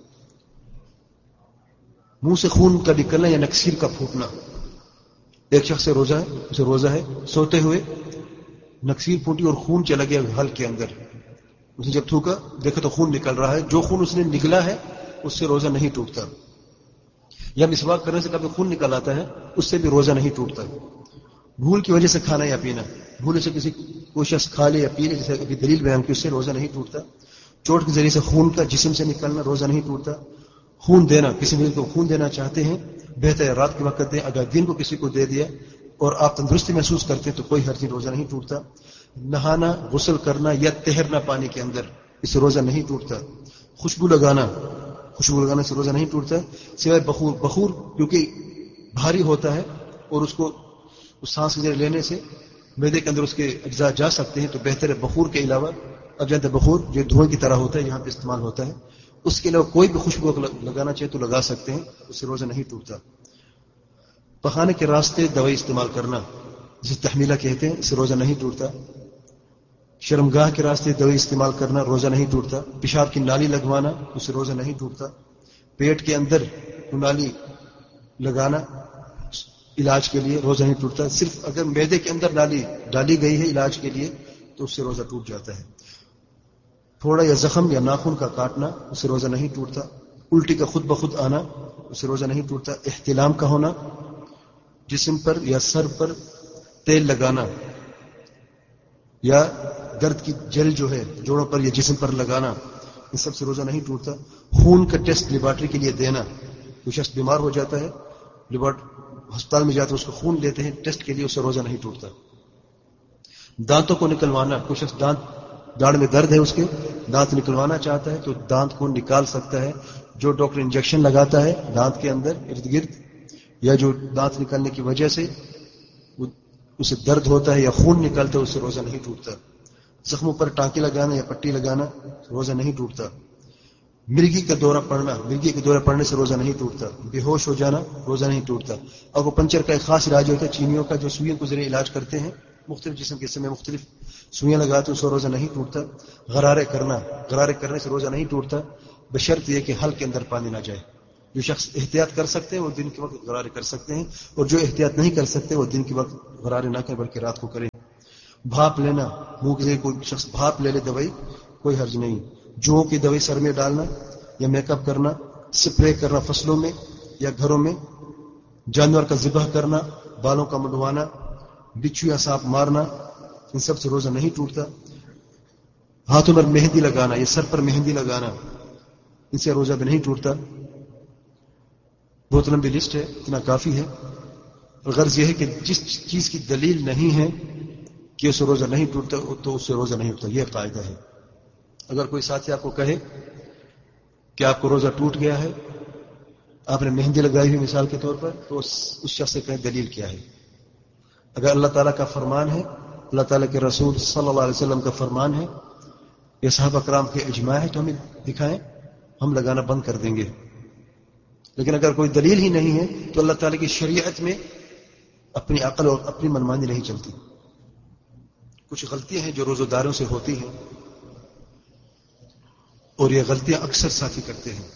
منہ سے خون کا نکلنا یا نکسیر کا پھوٹنا، ایک شخص سے روزہ ہے، سوتے ہوئے نکسیر پھوٹی اور خون چلا گیا حلق کے اندر. اس نے جب تھوکا دیکھا تو خون نکل رہا ہے، جو خون اس نے نگلا ہے اس سے روزہ نہیں ٹوٹتا. یا مسواک کرنے سے کبھی خون نکل آتا ہے، اس سے بھی روزہ نہیں ٹوٹتا. بھول کی وجہ سے کھانا یا پینا، بھول سے کوئی شخص کھا لے یا پی لے، جیسے ابھی دلیل بیان کی، اس سے روزہ نہیں ٹوٹتا. چوٹ کے ذریعے سے خون کا جسم سے نکلنا روزہ نہیں ٹوٹتا. خون دینا، کسی مریض کو خون دینا چاہتے ہیں بہتر ہے رات کے وقت دیں. اگر دن کو کسی کو دے دیا اور آپ تندرستی محسوس کرتے ہیں تو کوئی حرج نہیں، روزہ نہیں ٹوٹتا. نہانا، غسل کرنا یا تیرنا پانی کے اندر، اس سے روزہ نہیں ٹوٹتا. خوشبو لگانے سے روزہ نہیں ٹوٹتا سوائے بخور کیونکہ بھاری ہوتا ہے اور اس کو سانس کے ذریعے لینے سے معدے کے اندر اس کے اجزاء جا سکتے ہیں، تو بہتر ہے بخور کے علاوہ، اب جانتے بخور جو دھوئیں کی طرح ہوتا ہے یہاں پہ استعمال ہوتا ہے، اس کے علاوہ کوئی بھی خوشبو لگانا چاہے تو لگا سکتے ہیں، اس سے روزہ نہیں ٹوٹتا. پخانے کے راستے دوائی استعمال کرنا جسے تحمیلہ کہتے ہیں، اس سے روزہ نہیں ٹوٹتا. شرمگاہ کے راستے دوائی استعمال کرنا روزہ نہیں ٹوٹتا. پیشاب کی نالی لگوانا اس سے روزہ نہیں ٹوٹتا. پیٹ کے اندر نالی لگانا علاج کے لیے روزہ نہیں ٹوٹتا. صرف اگر معدے کے اندر نالی ڈالی گئی ہے علاج کے لیے تو اس سے روزہ ٹوٹ جاتا ہے. تھوڑا یا زخم یا ناخن کا کاٹنا اس سے روزہ نہیں ٹوٹتا. الٹی کا خود بخود آنا اس سے روزہ نہیں ٹوٹتا. احتلام کا ہونا، جسم پر یا سر پر تیل لگانا یا درد کی جل جو ہے جوڑوں پر یا جسم پر لگانا، ان سب سے روزہ نہیں ٹوٹتا. خون کا ٹیسٹ لیبارٹری کے لیے دینا، کوئی شخص بیمار ہو جاتا ہے ہسپتال میں جاتے اس کو خون لیتے ہیں ٹیسٹ کے لیے، اس سے روزہ نہیں ٹوٹتا. دانتوں کو نکلوانا، کوئی شخص داڑھ میں درد ہے، اس کے دانت نکلوانا چاہتا ہے تو دانت کو نکال سکتا ہے. جو ڈاکٹر انجیکشن لگاتا ہے دانت کے اندر ارد گرد، یا جو دانت نکلنے کی وجہ سے اسے درد ہوتا ہے یا خون نکلتا ہے، اس سے روزہ نہیں ٹوٹتا. زخموں پر ٹانکے لگانا یا پٹی لگانا روزہ نہیں ٹوٹتا. مرگی کا دورہ پڑنے سے روزہ نہیں ٹوٹتا. بے ہوش ہو جانا روزہ نہیں ٹوٹتا. اکوپنچر کا ایک خاص علاج ہوتا ہے چینیوں کا، جو سوئیوں کے ذریعے علاج کرتے ہیں، مختلف جسم کے حصے میں مختلف سوئیاں لگاتے ہیں، اس سے روزہ نہیں ٹوٹتا. غرارے کرنے سے روزہ نہیں ٹوٹتا، بشرط یہ کہ حلق کے اندر پانی نہ جائے. جو شخص احتیاط کر سکتے ہیں وہ دن کے وقت غرارے کر سکتے ہیں، اور جو احتیاط نہیں کر سکتے وہ دن کے وقت غرارے نہ کریں بلکہ رات کو کریں. بھاپ لینا، منہ کے کوئی شخص بھاپ لے لے دوائی، کوئی حرج نہیں. جوؤں کی دوائی سر میں ڈالنا یا میک اپ کرنا، سپرے کرنا فصلوں میں یا گھروں میں، جانور کا ذبح کرنا، بالوں کا منڈوانا، بچھو یا سانپ مارنا، ان سب سے روزہ نہیں ٹوٹتا. ہاتھوں پر مہندی لگانا یا سر پر مہندی لگانا، ان سے روزہ بھی نہیں ٹوٹتا. بہت لمبی لسٹ ہے، اتنا کافی ہے. غرض یہ ہے کہ جس چیز کی دلیل نہیں ہے کہ اس سے روزہ نہیں ٹوٹتا تو اس سے روزہ نہیں ٹوٹتا، یہ قاعدہ ہے. اگر کوئی ساتھی آپ کو کہے کہ آپ کو روزہ ٹوٹ گیا ہے، آپ نے مہندی لگائی ہوئی مثال کے طور پر، تو اس شخص سے کہیں دلیل کیا ہے. اگر اللہ تعالیٰ کا فرمان ہے، اللہ تعالیٰ کے رسول صلی اللہ علیہ وسلم کا فرمان ہے، یہ صحابہ کرام کے اجماع ہے، تو ہمیں دکھائیں، ہم لگانا بند کر دیں گے. لیکن اگر کوئی دلیل ہی نہیں ہے تو اللہ تعالیٰ کی شریعت میں اپنی عقل اور اپنی منمانی نہیں چلتی. کچھ غلطیاں ہیں جو روزہ داروں سے ہوتی ہیں، اور یہ غلطیاں اکثر ساتھی کرتے ہیں.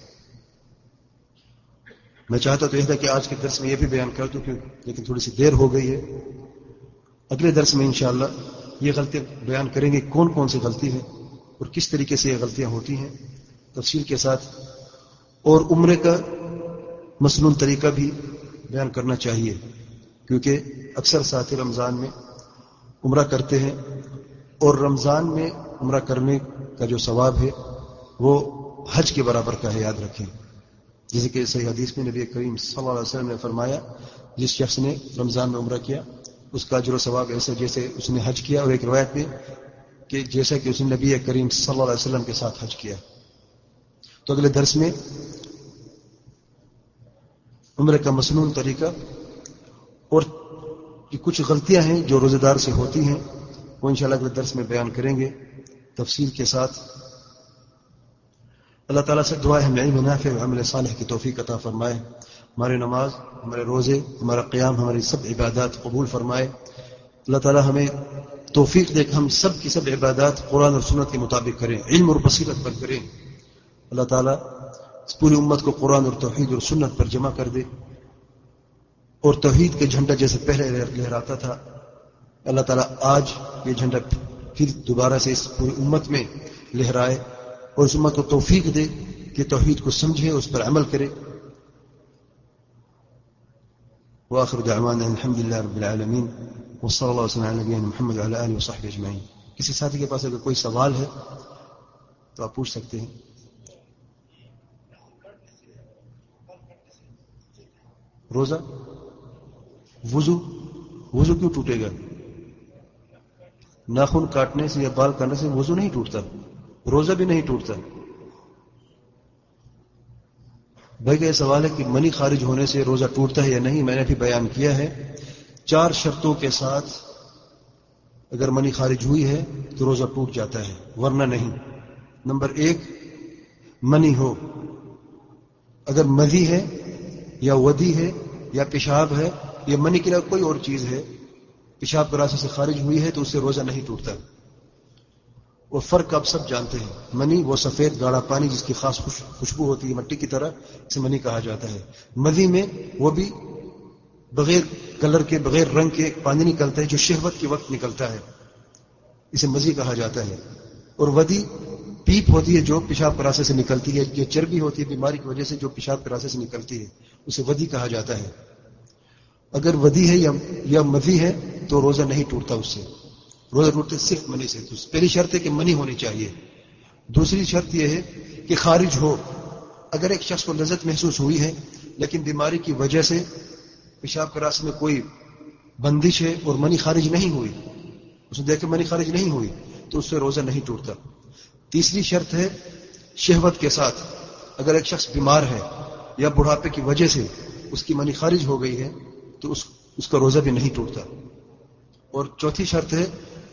میں چاہتا تو یہ تھا کہ آج کے درس میں یہ بھی بیان کر دوں، لیکن تھوڑی سی دیر ہو گئی ہے. اگلے درس میں انشاءاللہ یہ غلطیاں بیان کریں گے، کون کون سی غلطی ہے اور کس طریقے سے یہ غلطیاں ہوتی ہیں تفصیل کے ساتھ. اور عمرے کا مسنون طریقہ بھی بیان کرنا چاہیے، کیونکہ اکثر ساتھی رمضان میں عمرہ کرتے ہیں، اور رمضان میں عمرہ کرنے کا جو ثواب ہے وہ حج کے برابر کا ہے، یاد رکھیں. جیسے کہ صحیح حدیث میں نبی کریم صلی اللہ علیہ وسلم نے فرمایا، جس شخص نے رمضان میں عمرہ کیا اس کا اجر و ثواب ایسا جیسے اس نے حج کیا، اور ایک روایت میں کہ جیسا کہ اس نے نبی کریم صلی اللہ علیہ وسلم کے ساتھ حج کیا. تو اگلے درس میں عمرے کا مسنون طریقہ اور کچھ غلطیاں ہیں جو روزہ دار سے ہوتی ہیں، وہ انشاءاللہ اگلے درس میں بیان کریں گے تفصیل کے ساتھ. اللہ تعالیٰ سے دعا ہے ہمیں علم نافع اور عمل صالح کی توفیق عطا فرمائے. ہماری نماز، ہمارے روزے، ہمارا قیام، ہماری سب عبادات قبول فرمائے. اللہ تعالیٰ ہمیں توفیق دے کہ ہم سب کی سب عبادات قرآن اور سنت کے مطابق کریں، علم اور بصیرت پر کریں. اللہ تعالیٰ اس پوری امت کو قرآن اور توحید اور سنت پر جمع کر دے، اور توحید کے جھنڈا جیسے پہلے لہراتا تھا، اللہ تعالیٰ آج یہ جھنڈا پھر دوبارہ سے اس پوری امت میں لہرائے، اور اس امت کو توفیق دے کہ توحید کو سمجھے، اس پر عمل کرے. وآخر دعوانا الحمد للہ رب العالمین وصلی اللہ وسلم علی نبینا محمد وعلی آلہ وصحبہ اجمعین. کسی ساتھی کے پاس اگر کوئی سوال ہے تو آپ پوچھ سکتے ہیں. روزہ وضو کیوں ٹوٹے گا؟ ناخن کاٹنے سے یا بال کاٹنے سے وضو نہیں ٹوٹتا، روزہ بھی نہیں ٹوٹتا. بھائی کا یہ سوال ہے کہ منی خارج ہونے سے روزہ ٹوٹتا ہے یا نہیں. میں نے ابھی بیان کیا ہے 4 شرطوں کے ساتھ اگر منی خارج ہوئی ہے تو روزہ ٹوٹ جاتا ہے، ورنہ نہیں. نمبر 1 منی ہو، اگر مذی ہے یا ودی ہے یا پیشاب ہے یا منی کے علاوہ کوئی اور چیز ہے، پیشاب کے راستے سے خارج ہوئی ہے تو اس سے روزہ نہیں ٹوٹتا. اور فرق آپ سب جانتے ہیں، منی وہ سفید گاڑھا پانی جس کی خاص خوشبو ہوتی ہے مٹی کی طرح، اسے منی کہا جاتا ہے. مذی میں وہ بھی بغیر کلر کے بغیر رنگ کے پانی نکلتا ہے جو شہوت کے وقت نکلتا ہے، اسے مذی کہا جاتا ہے. اور ودی پیپ ہوتی ہے جو پیشاب کے راستے سے نکلتی ہے، یہ چربی ہوتی ہے بیماری کی وجہ سے جو پیشاب کے راستے سے نکلتی ہے، اسے ودی کہا جاتا ہے. اگر ودی ہے یا مذی ہے تو روزہ نہیں ٹوٹتا، اس سے روزہ ٹوٹتے صرف منی سے. تو پہلی شرط ہے کہ منی ہونی چاہیے. دوسری شرط یہ ہے کہ خارج ہو. اگر ایک شخص کو لذت محسوس ہوئی ہے لیکن بیماری کی وجہ سے پیشاب کے راستے میں کوئی بندش ہے اور منی خارج نہیں ہوئی، اس نے دیکھا منی خارج نہیں ہوئی، تو اس سے روزہ نہیں ٹوٹتا. تیسری شرط ہے شہوت کے ساتھ. اگر ایک شخص بیمار ہے یا بڑھاپے کی وجہ سے اس کی منی خارج ہو گئی ہے تو اس کا روزہ بھی نہیں ٹوٹتا. اور چوتھی شرط ہے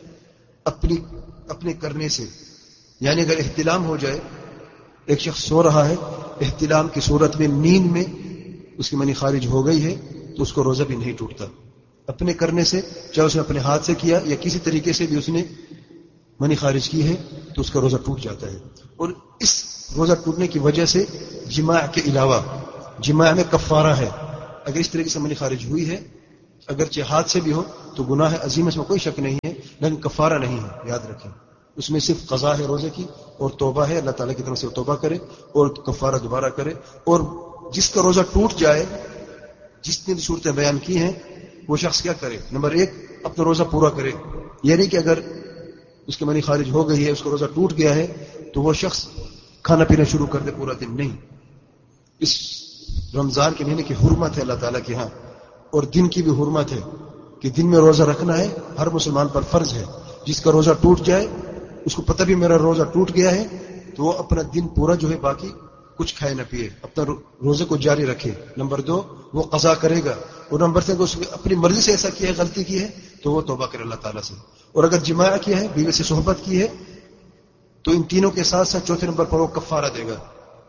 اپنے کرنے سے، یعنی اگر احتلام ہو جائے، ایک شخص سو رہا ہے، احتلام کی صورت میں نیند میں اس کی منی خارج ہو گئی ہے تو اس کو روزہ بھی نہیں ٹوٹتا. اپنے کرنے سے، چاہے اس نے اپنے ہاتھ سے کیا یا کسی طریقے سے بھی اس نے منی خارج کی ہے تو اس کا روزہ ٹوٹ جاتا ہے. اور اس روزہ ٹوٹنے کی وجہ سے جماع کے علاوہ، جماع میں کفارہ ہے. اگر اس طریقے سے منی خارج ہوئی ہے اگرچہ ہاتھ سے بھی ہو تو گناہ عظیم، اس میں کوئی شک نہیں ہے، لیکن کفارہ نہیں ہے، یاد رکھیں۔ اس میں صرف قضا ہے روزے کی اور توبہ ہے، اللہ تعالیٰ کی طرف سے توبہ کرے اور کفارہ دوبارہ کرے۔ اور جس کا روزہ ٹوٹ جائے، جس نے بھی صورتیں بیان کی ہیں، وہ شخص کیا کرے؟ نمبر 1، اپنا روزہ پورا کرے۔ یہ نہیں کہ اگر اس کی منی خارج ہو گئی ہے، اس کا روزہ ٹوٹ گیا ہے، تو وہ شخص کھانا پینا شروع کر دے پورا دن، نہیں۔ اس رمضان کے مہینے کی حرمت ہے اللہ تعالیٰ کے ہاں، اور دن کی بھی حرمت ہے کہ دن میں روزہ رکھنا ہے، ہر مسلمان پر فرض ہے۔ جس کا روزہ ٹوٹ جائے، اس کو پتہ بھی میرا روزہ ٹوٹ گیا ہے، تو وہ اپنا دن پورا جو ہے باقی کچھ کھائے نہ پیے، اپنا روزے کو جاری رکھے۔ نمبر 2، وہ قضا کرے گا۔ اور نمبر 3، اس نے اپنی مرضی سے ایسا کیا ہے، غلطی کی ہے، تو وہ توبہ کرے اللہ تعالیٰ سے۔ اور اگر جماع کیا ہے، بیوی سے صحبت کی ہے، تو ان تینوں کے ساتھ ساتھ چوتھے نمبر پر وہ کفارہ دے گا۔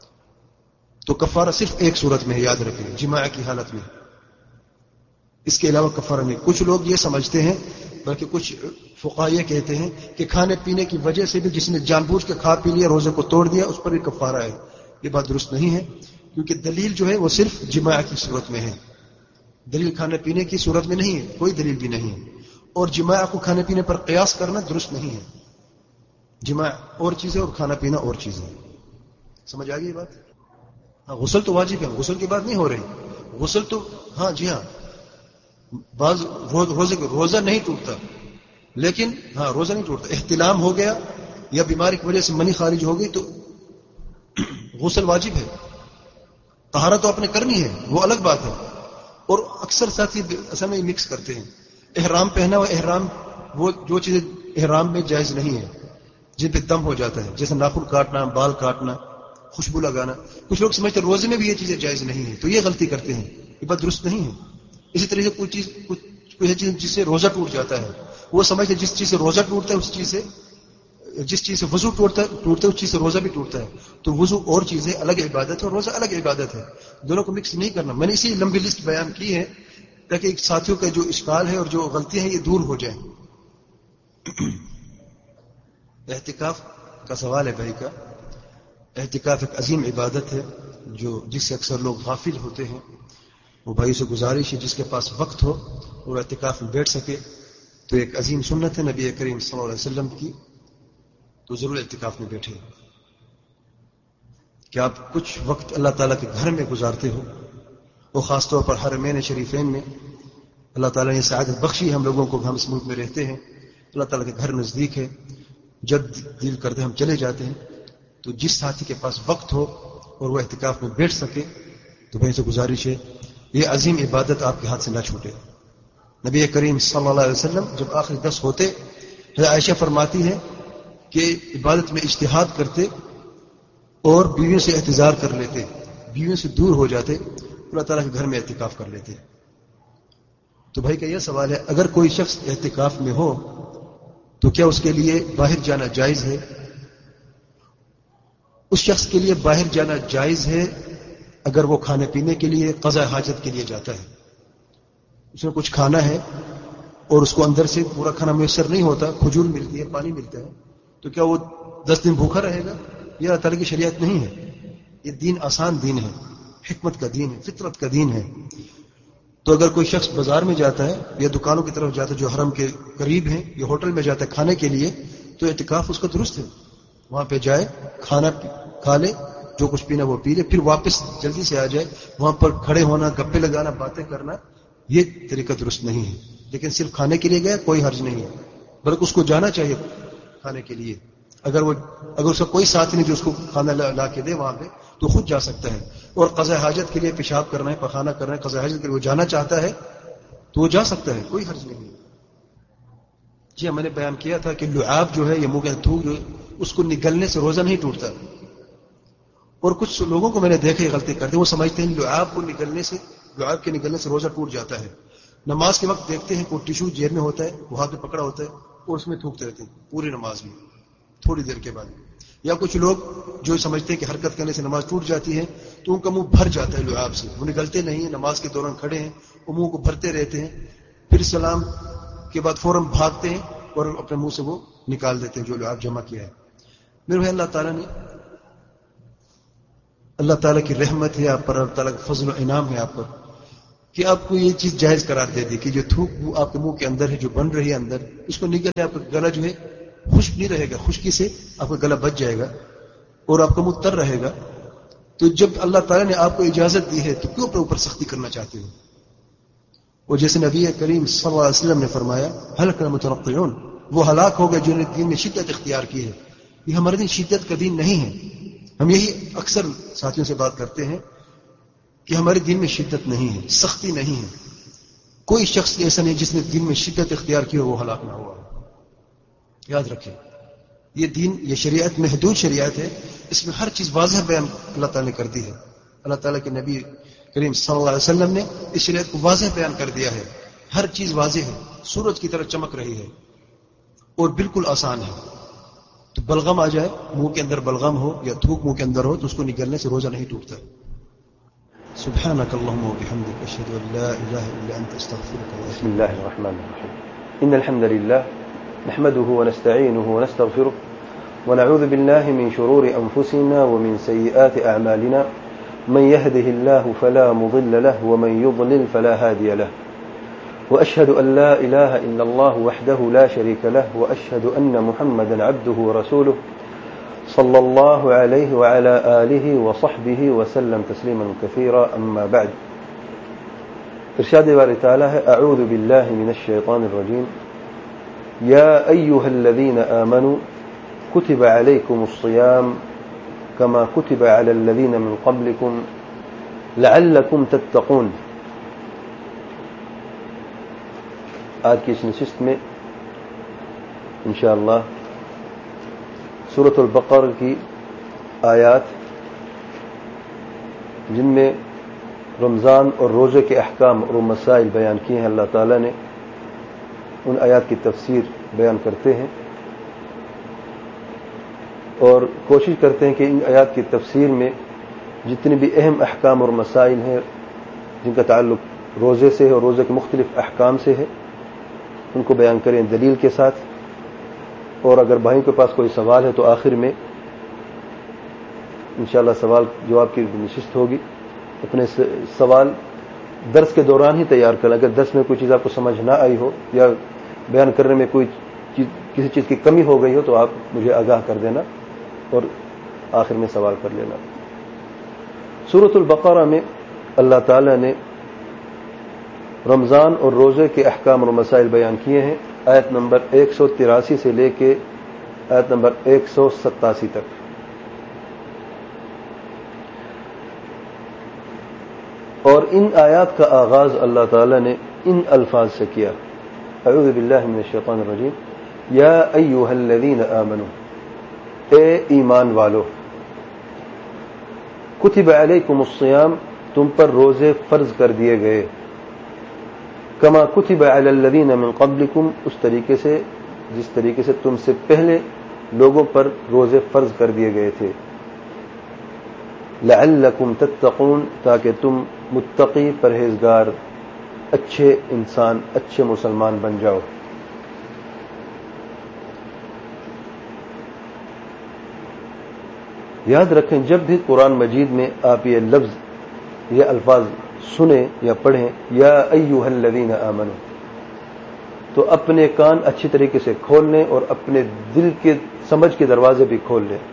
تو کفارہ صرف ایک صورت میں ہے، یاد رکھیں، جماع کی حالت میں، اس کے علاوہ کفارہ نہیں۔ کچھ لوگ یہ سمجھتے ہیں، بلکہ کچھ فقہاء یہ کہتے ہیں کہ کھانے پینے کی وجہ سے بھی جس نے جان بوجھ کے کھا پی لیا، روزے کو توڑ دیا، اس پر بھی کفارہ ہے۔ یہ بات درست نہیں ہے، کیونکہ دلیل جو ہے وہ صرف جماع کی صورت میں ہے، دلیل کھانے پینے کی صورت میں نہیں ہے، کوئی دلیل بھی نہیں ہے۔ اور جماع کو کھانے پینے پر قیاس کرنا درست نہیں ہے۔ جماع اور چیزیں اور کھانا پینا اور چیزیں۔ سمجھ آ گئی یہ بات؟ ہاں، غسل تو واجب ہے، غسل کی بات نہیں ہو رہی۔ غسل تو ہاں جی ہاں، بعض روزہ نہیں ٹوٹتا، لیکن ہاں روزہ نہیں ٹوٹتا، احتلام ہو گیا یا بیماری کی وجہ سے منی خارج ہو گئی تو غسل واجب ہے۔ طہارت تو آپ نے کرنی ہے، وہ الگ بات ہے۔ اور اکثر ساتھی اصل میں مکس کرتے ہیں، احرام پہنا ہوا، احرام وہ جو چیزیں احرام میں جائز نہیں ہے، جن پہ دم ہو جاتا ہے، جیسے ناخن کاٹنا، بال کاٹنا، خوشبو لگانا۔ کچھ لوگ سمجھتے ہیں روزے میں بھی یہ چیزیں جائز نہیں ہیں، تو یہ غلطی کرتے ہیں، یہ بات درست نہیں ہے۔ اسی طرح سے کوئی چیز جس سے روزہ ٹوٹ جاتا ہے، وہ سمجھتے ہیں جس چیز سے روزہ ٹوٹتا ہے جس چیز سے وضو ٹوٹتا ہے اس چیز سے روزہ بھی ٹوٹتا ہے۔ تو وضو اور چیزیں الگ عبادت ہے اور روزہ الگ عبادت ہے، دونوں کو مکس نہیں کرنا۔ میں نے اسی لمبی لسٹ بیان کی ہے تاکہ ایک ساتھیوں کا جو اشکال ہے اور جو غلطیاں ہیں یہ دور ہو جائیں۔ اعتکاف کا سوال ہے بھائی کا۔ اعتکاف ایک عظیم عبادت ہے جس سے اکثر لوگ غافل ہوتے ہیں۔ وہ بھائی سے گزارش ہے جس کے پاس وقت ہو اور اعتکاف میں بیٹھ سکے تو ایک عظیم سنت ہے نبی کریم صلی اللہ علیہ وسلم کی، تو ضرور اعتکاف میں بیٹھے کہ آپ کچھ وقت اللہ تعالیٰ کے گھر میں گزارتے ہو، وہ خاص طور پر حرمین شریفین میں۔ اللہ تعالیٰ نے سعادت بخشی ہم لوگوں کو، ہم اس ملک میں رہتے ہیں، اللہ تعالیٰ کے گھر نزدیک ہے، جب دل کرتے ہم چلے جاتے ہیں۔ تو جس ساتھی کے پاس وقت ہو اور وہ اعتکاف میں بیٹھ سکے تو بھائی سے گزارش ہے یہ عظیم عبادت آپ کے ہاتھ سے نہ چھوٹے۔ نبی کریم صلی اللہ علیہ وسلم جب آخری 10 ہوتے، عائشہ فرماتی ہے کہ عبادت میں اجتہاد کرتے اور بیویوں سے احتضار کر لیتے، بیویوں سے دور ہو جاتے، اللہ تعالیٰ کے گھر میں اعتکاف کر لیتے۔ تو بھائی کا یہ سوال ہے، اگر کوئی شخص اعتکاف میں ہو تو کیا اس کے لیے باہر جانا جائز ہے؟ اس شخص کے لیے باہر جانا جائز ہے اگر وہ کھانے پینے کے لیے، قضاء حاجت کے لیے جاتا ہے۔ اس نے کچھ کھانا ہے اور اس کو اندر سے پورا کھانا میسر نہیں ہوتا، کھجور ملتی ہے، پانی ملتا ہے، تو کیا وہ 10 دن بھوکا رہے گا؟ یہ اللہ تعالیٰ کی شریعت نہیں ہے۔ یہ دین آسان دین ہے، حکمت کا دین ہے، فطرت کا دین ہے۔ تو اگر کوئی شخص بازار میں جاتا ہے یا دکانوں کی طرف جاتا ہے جو حرم کے قریب ہیں، یا ہوٹل میں جاتا ہے کھانے کے لیے، تو اعتکاف اس کا درست ہے۔ وہاں پہ جائے، کھانا کھا لے، جو کچھ پینا وہ پی لے، پھر واپس جلدی سے آ جائے۔ وہاں پر کھڑے ہونا، گپے لگانا، باتیں کرنا، یہ طریقہ درست نہیں ہے۔ لیکن صرف کھانے کے لیے گیا کوئی حرج نہیں ہے، بلکہ اس کو جانا چاہیے کھانے کے لیے۔ اگر اس کا کوئی ساتھ نہیں جو اس کو کھانا لا کے دے وہاں پہ، تو خود جا سکتا ہے۔ اور قضاء حاجت کے لیے پیشاب کرنا ہے، پخانہ کرنا ہے، قضاء حاجت کے لیے وہ جانا چاہتا ہے تو وہ جا سکتا ہے، کوئی حرج نہیں ہے۔ جی میں نے بیان کیا تھا کہ لعاب جو ہے، یہ منہ کا تھوک جو ہے، اس کو نگلنے سے روزہ نہیں ٹوٹتا۔ اور کچھ لوگوں کو میں نے دیکھا یہ غلطی کرتے ہیں، وہ سمجھتے ہیں لعاب کے نگلنے سے روزہ ٹوٹ جاتا ہے۔ نماز کے وقت دیکھتے ہیں کوئی ٹیشو جیب میں ہوتا ہے، وہ ہاتھ میں پکڑا ہوتا ہے اور اس میں تھوکتے رہتے ہیں پوری نماز میں، تھوڑی دیر کے بعد۔ یا کچھ لوگ جو سمجھتے ہیں کہ حرکت کرنے سے نماز ٹوٹ جاتی ہے، تو ان کا منہ بھر جاتا ہے لعاب سے، وہ نگلتے نہیں ہیں، نماز کے دوران کھڑے ہیں، وہ منہ کو بھرتے رہتے ہیں، پھر سلام کے بعد فوراً بھاگتے ہیں اور اپنے منہ سے وہ نکال دیتے ہیں جو لعاب جمع کیا ہے۔ میرے بھائی، اللہ تعالیٰ کی رحمت ہے آپ پر، اللہ تعالیٰ کا فضل و انعام ہے آپ پر۔ کہ آپ کو یہ چیز جائز قرار دے دی کہ جو تھوک آپ کے منہ کے اندر ہے، جو بن رہی ہے اندر، اس کو نگلے آپ کا گلا جو ہے خشک نہیں رہے گا، خشکی سے آپ کا گلا بچ جائے گا اور آپ کا منہ تر رہے گا. تو جب اللہ تعالیٰ نے آپ کو اجازت دی ہے تو کیوں اوپر سختی کرنا چاہتے ہو؟ اور جیسے نبی کریم صلی اللہ علیہ وسلم نے فرمایا ہلک المتنطعون، وہ ہلاک ہو گئے جنہوں نے دین میں شدت اختیار کی ہے. یہ ہمارے دین شدت کا دین نہیں ہے. ہم یہی اکثر ساتھیوں سے بات کرتے ہیں کہ ہمارے دین میں شدت نہیں ہے، سختی نہیں ہے. کوئی شخص ایسا نہیں جس نے دین میں شدت اختیار کی ہو وہ ہلاک نہ ہوا. یاد رکھیں، یہ دین، یہ شریعت محدود شریعت ہے. اس میں ہر چیز واضح بیان اللہ تعالیٰ نے کر دی ہے. اللہ تعالیٰ کے نبی کریم صلی اللہ علیہ وسلم نے اس شریعت کو واضح بیان کر دیا ہے. ہر چیز واضح ہے، سورج کی طرح چمک رہی ہے اور بالکل آسان ہے. تو بلغم آ جائے، منہ کے اندر بلغم ہو یا تھوک منہ کے اندر ہو، تو اس کو نگلنے سے روزہ نہیں ٹوٹتا. سبحانك اللهم وبحمدك اشهد ان لا اله الا انت استغفرك واتوب اليك. بسم الله الرحمن الرحيم. ان الحمد لله نحمده ونستعينه ونستغفره ونعوذ بالله من شرور انفسنا ومن سيئات اعمالنا. من يهده الله فلا مضل له ومن يضلل فلا هادي له. واشهد ان لا اله الا الله وحده لا شريك له واشهد ان محمدا عبده ورسوله صلى الله عليه وعلى آله وصحبه وسلم تسليما كثيرا. أما بعد، ارشاد باری تعالی ہے اعوذ بالله من الشيطان الرجيم. يا أيها الذين آمنوا كتب عليكم الصيام كما كتب على الذين من قبلكم لعلكم تتقون. آج کی اس نشست میں انشاءاللہ سورۃ البقرہ کی آیات جن میں رمضان اور روزے کے احکام اور مسائل بیان کیے ہیں اللہ تعالیٰ نے، ان آیات کی تفسیر بیان کرتے ہیں اور کوشش کرتے ہیں کہ ان آیات کی تفسیر میں جتنے بھی اہم احکام اور مسائل ہیں جن کا تعلق روزے سے ہے اور روزے کے مختلف احکام سے ہے ان کو بیان کریں دلیل کے ساتھ. اور اگر بھائیوں کے پاس کوئی سوال ہے تو آخر میں انشاءاللہ سوال جواب کی نشست ہوگی. اپنے سوال درس کے دوران ہی تیار کریں. اگر درس میں کوئی چیز آپ کو سمجھ نہ آئی ہو یا بیان کرنے میں کوئی چیز، کسی چیز کی کمی ہو گئی ہو تو آپ مجھے آگاہ کر دینا اور آخر میں سوال کر لینا. سورۃ البقرہ میں اللہ تعالی نے رمضان اور روزے کے احکام اور مسائل بیان کیے ہیں. آیت نمبر 183 سے لے کے آیت نمبر 187 تک. اور ان آیات کا آغاز اللہ تعالی نے ان الفاظ سے کیا. اعوذ باللہ من الشیطان الرجیم. یا ایھا الذین آمنوا، اے ایمان والو، کتب علیکم الصیام، تم پر روزے فرض کر دیے گئے، کما کتب علی الذین من قبلکم، اس طریقے سے جس طریقے سے تم سے پہلے لوگوں پر روزے فرض کر دیے گئے تھے، لعلکم تتقون، تاکہ تم متقی، پرہیزگار، اچھے انسان، اچھے مسلمان بن جاؤ. یاد رکھیں جب بھی قرآن مجید میں آپ یہ لفظ، یہ الفاظ سنیں یا پڑھیں یا ایھا الذین آمنوا، تو اپنے کان اچھی طریقے سے کھول لیں اور اپنے دل کے سمجھ کے دروازے بھی کھول لیں.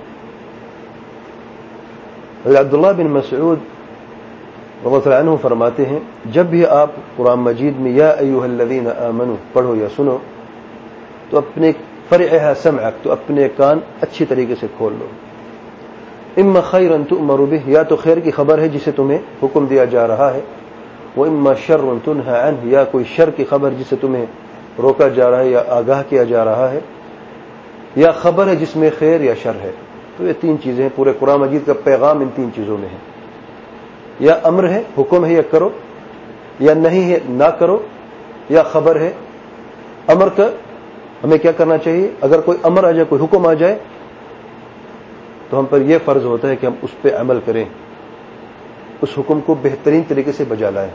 عبداللہ بن مسعود رضی اللہ عنہ فرماتے ہیں جب بھی آپ قرآن مجید میں یا ایھا الذین آمنوا پڑھو یا سنو تو اپنے فرعها سمعک، تو اپنے کان اچھی طریقے سے کھول لو. اما خیرا تؤمر به، یا تو خیر کی خبر ہے جسے تمہیں حکم دیا جا رہا ہے، واما شر تنهى عنه، یا کوئی شر کی خبر جسے تمہیں روکا جا رہا ہے یا آگاہ کیا جا رہا ہے، یا خبر ہے جس میں خیر یا شر ہے. تو یہ تین چیزیں ہیں، پورے قرآن مجید کا پیغام ان تین چیزوں میں ہے. یا امر ہے، حکم ہے یا کرو، یا نہیں ہے نہ کرو، یا خبر ہے. امر کا ہمیں کیا کرنا چاہیے؟ اگر کوئی امر آ جائے، کوئی حکم آ جائے تو ہم پر یہ فرض ہوتا ہے کہ ہم اس پہ عمل کریں، اس حکم کو بہترین طریقے سے بجا لائیں.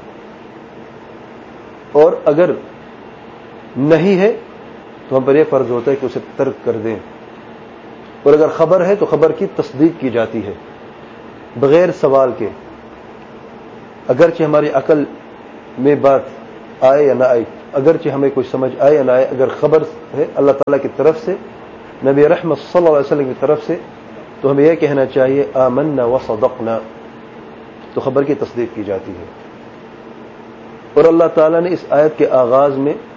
اور اگر نہیں ہے تو ہم پر یہ فرض ہوتا ہے کہ اسے ترک کر دیں. اور اگر خبر ہے تو خبر کی تصدیق کی جاتی ہے بغیر سوال کے. اگرچہ ہماری عقل میں بات آئے یا نہ آئے، اگرچہ ہمیں کوئی سمجھ آئے یا نہ آئے، اگر خبر ہے اللہ تعالیٰ کی طرف سے، نبی رحمت صلی اللہ علیہ وسلم کی طرف سے، تو ہمیں یہ کہنا چاہیے آمنا وصدقنا، تو خبر کی تصدیق کی جاتی ہے۔ اور اللہ تعالیٰ نے اس آیت کے آغاز میں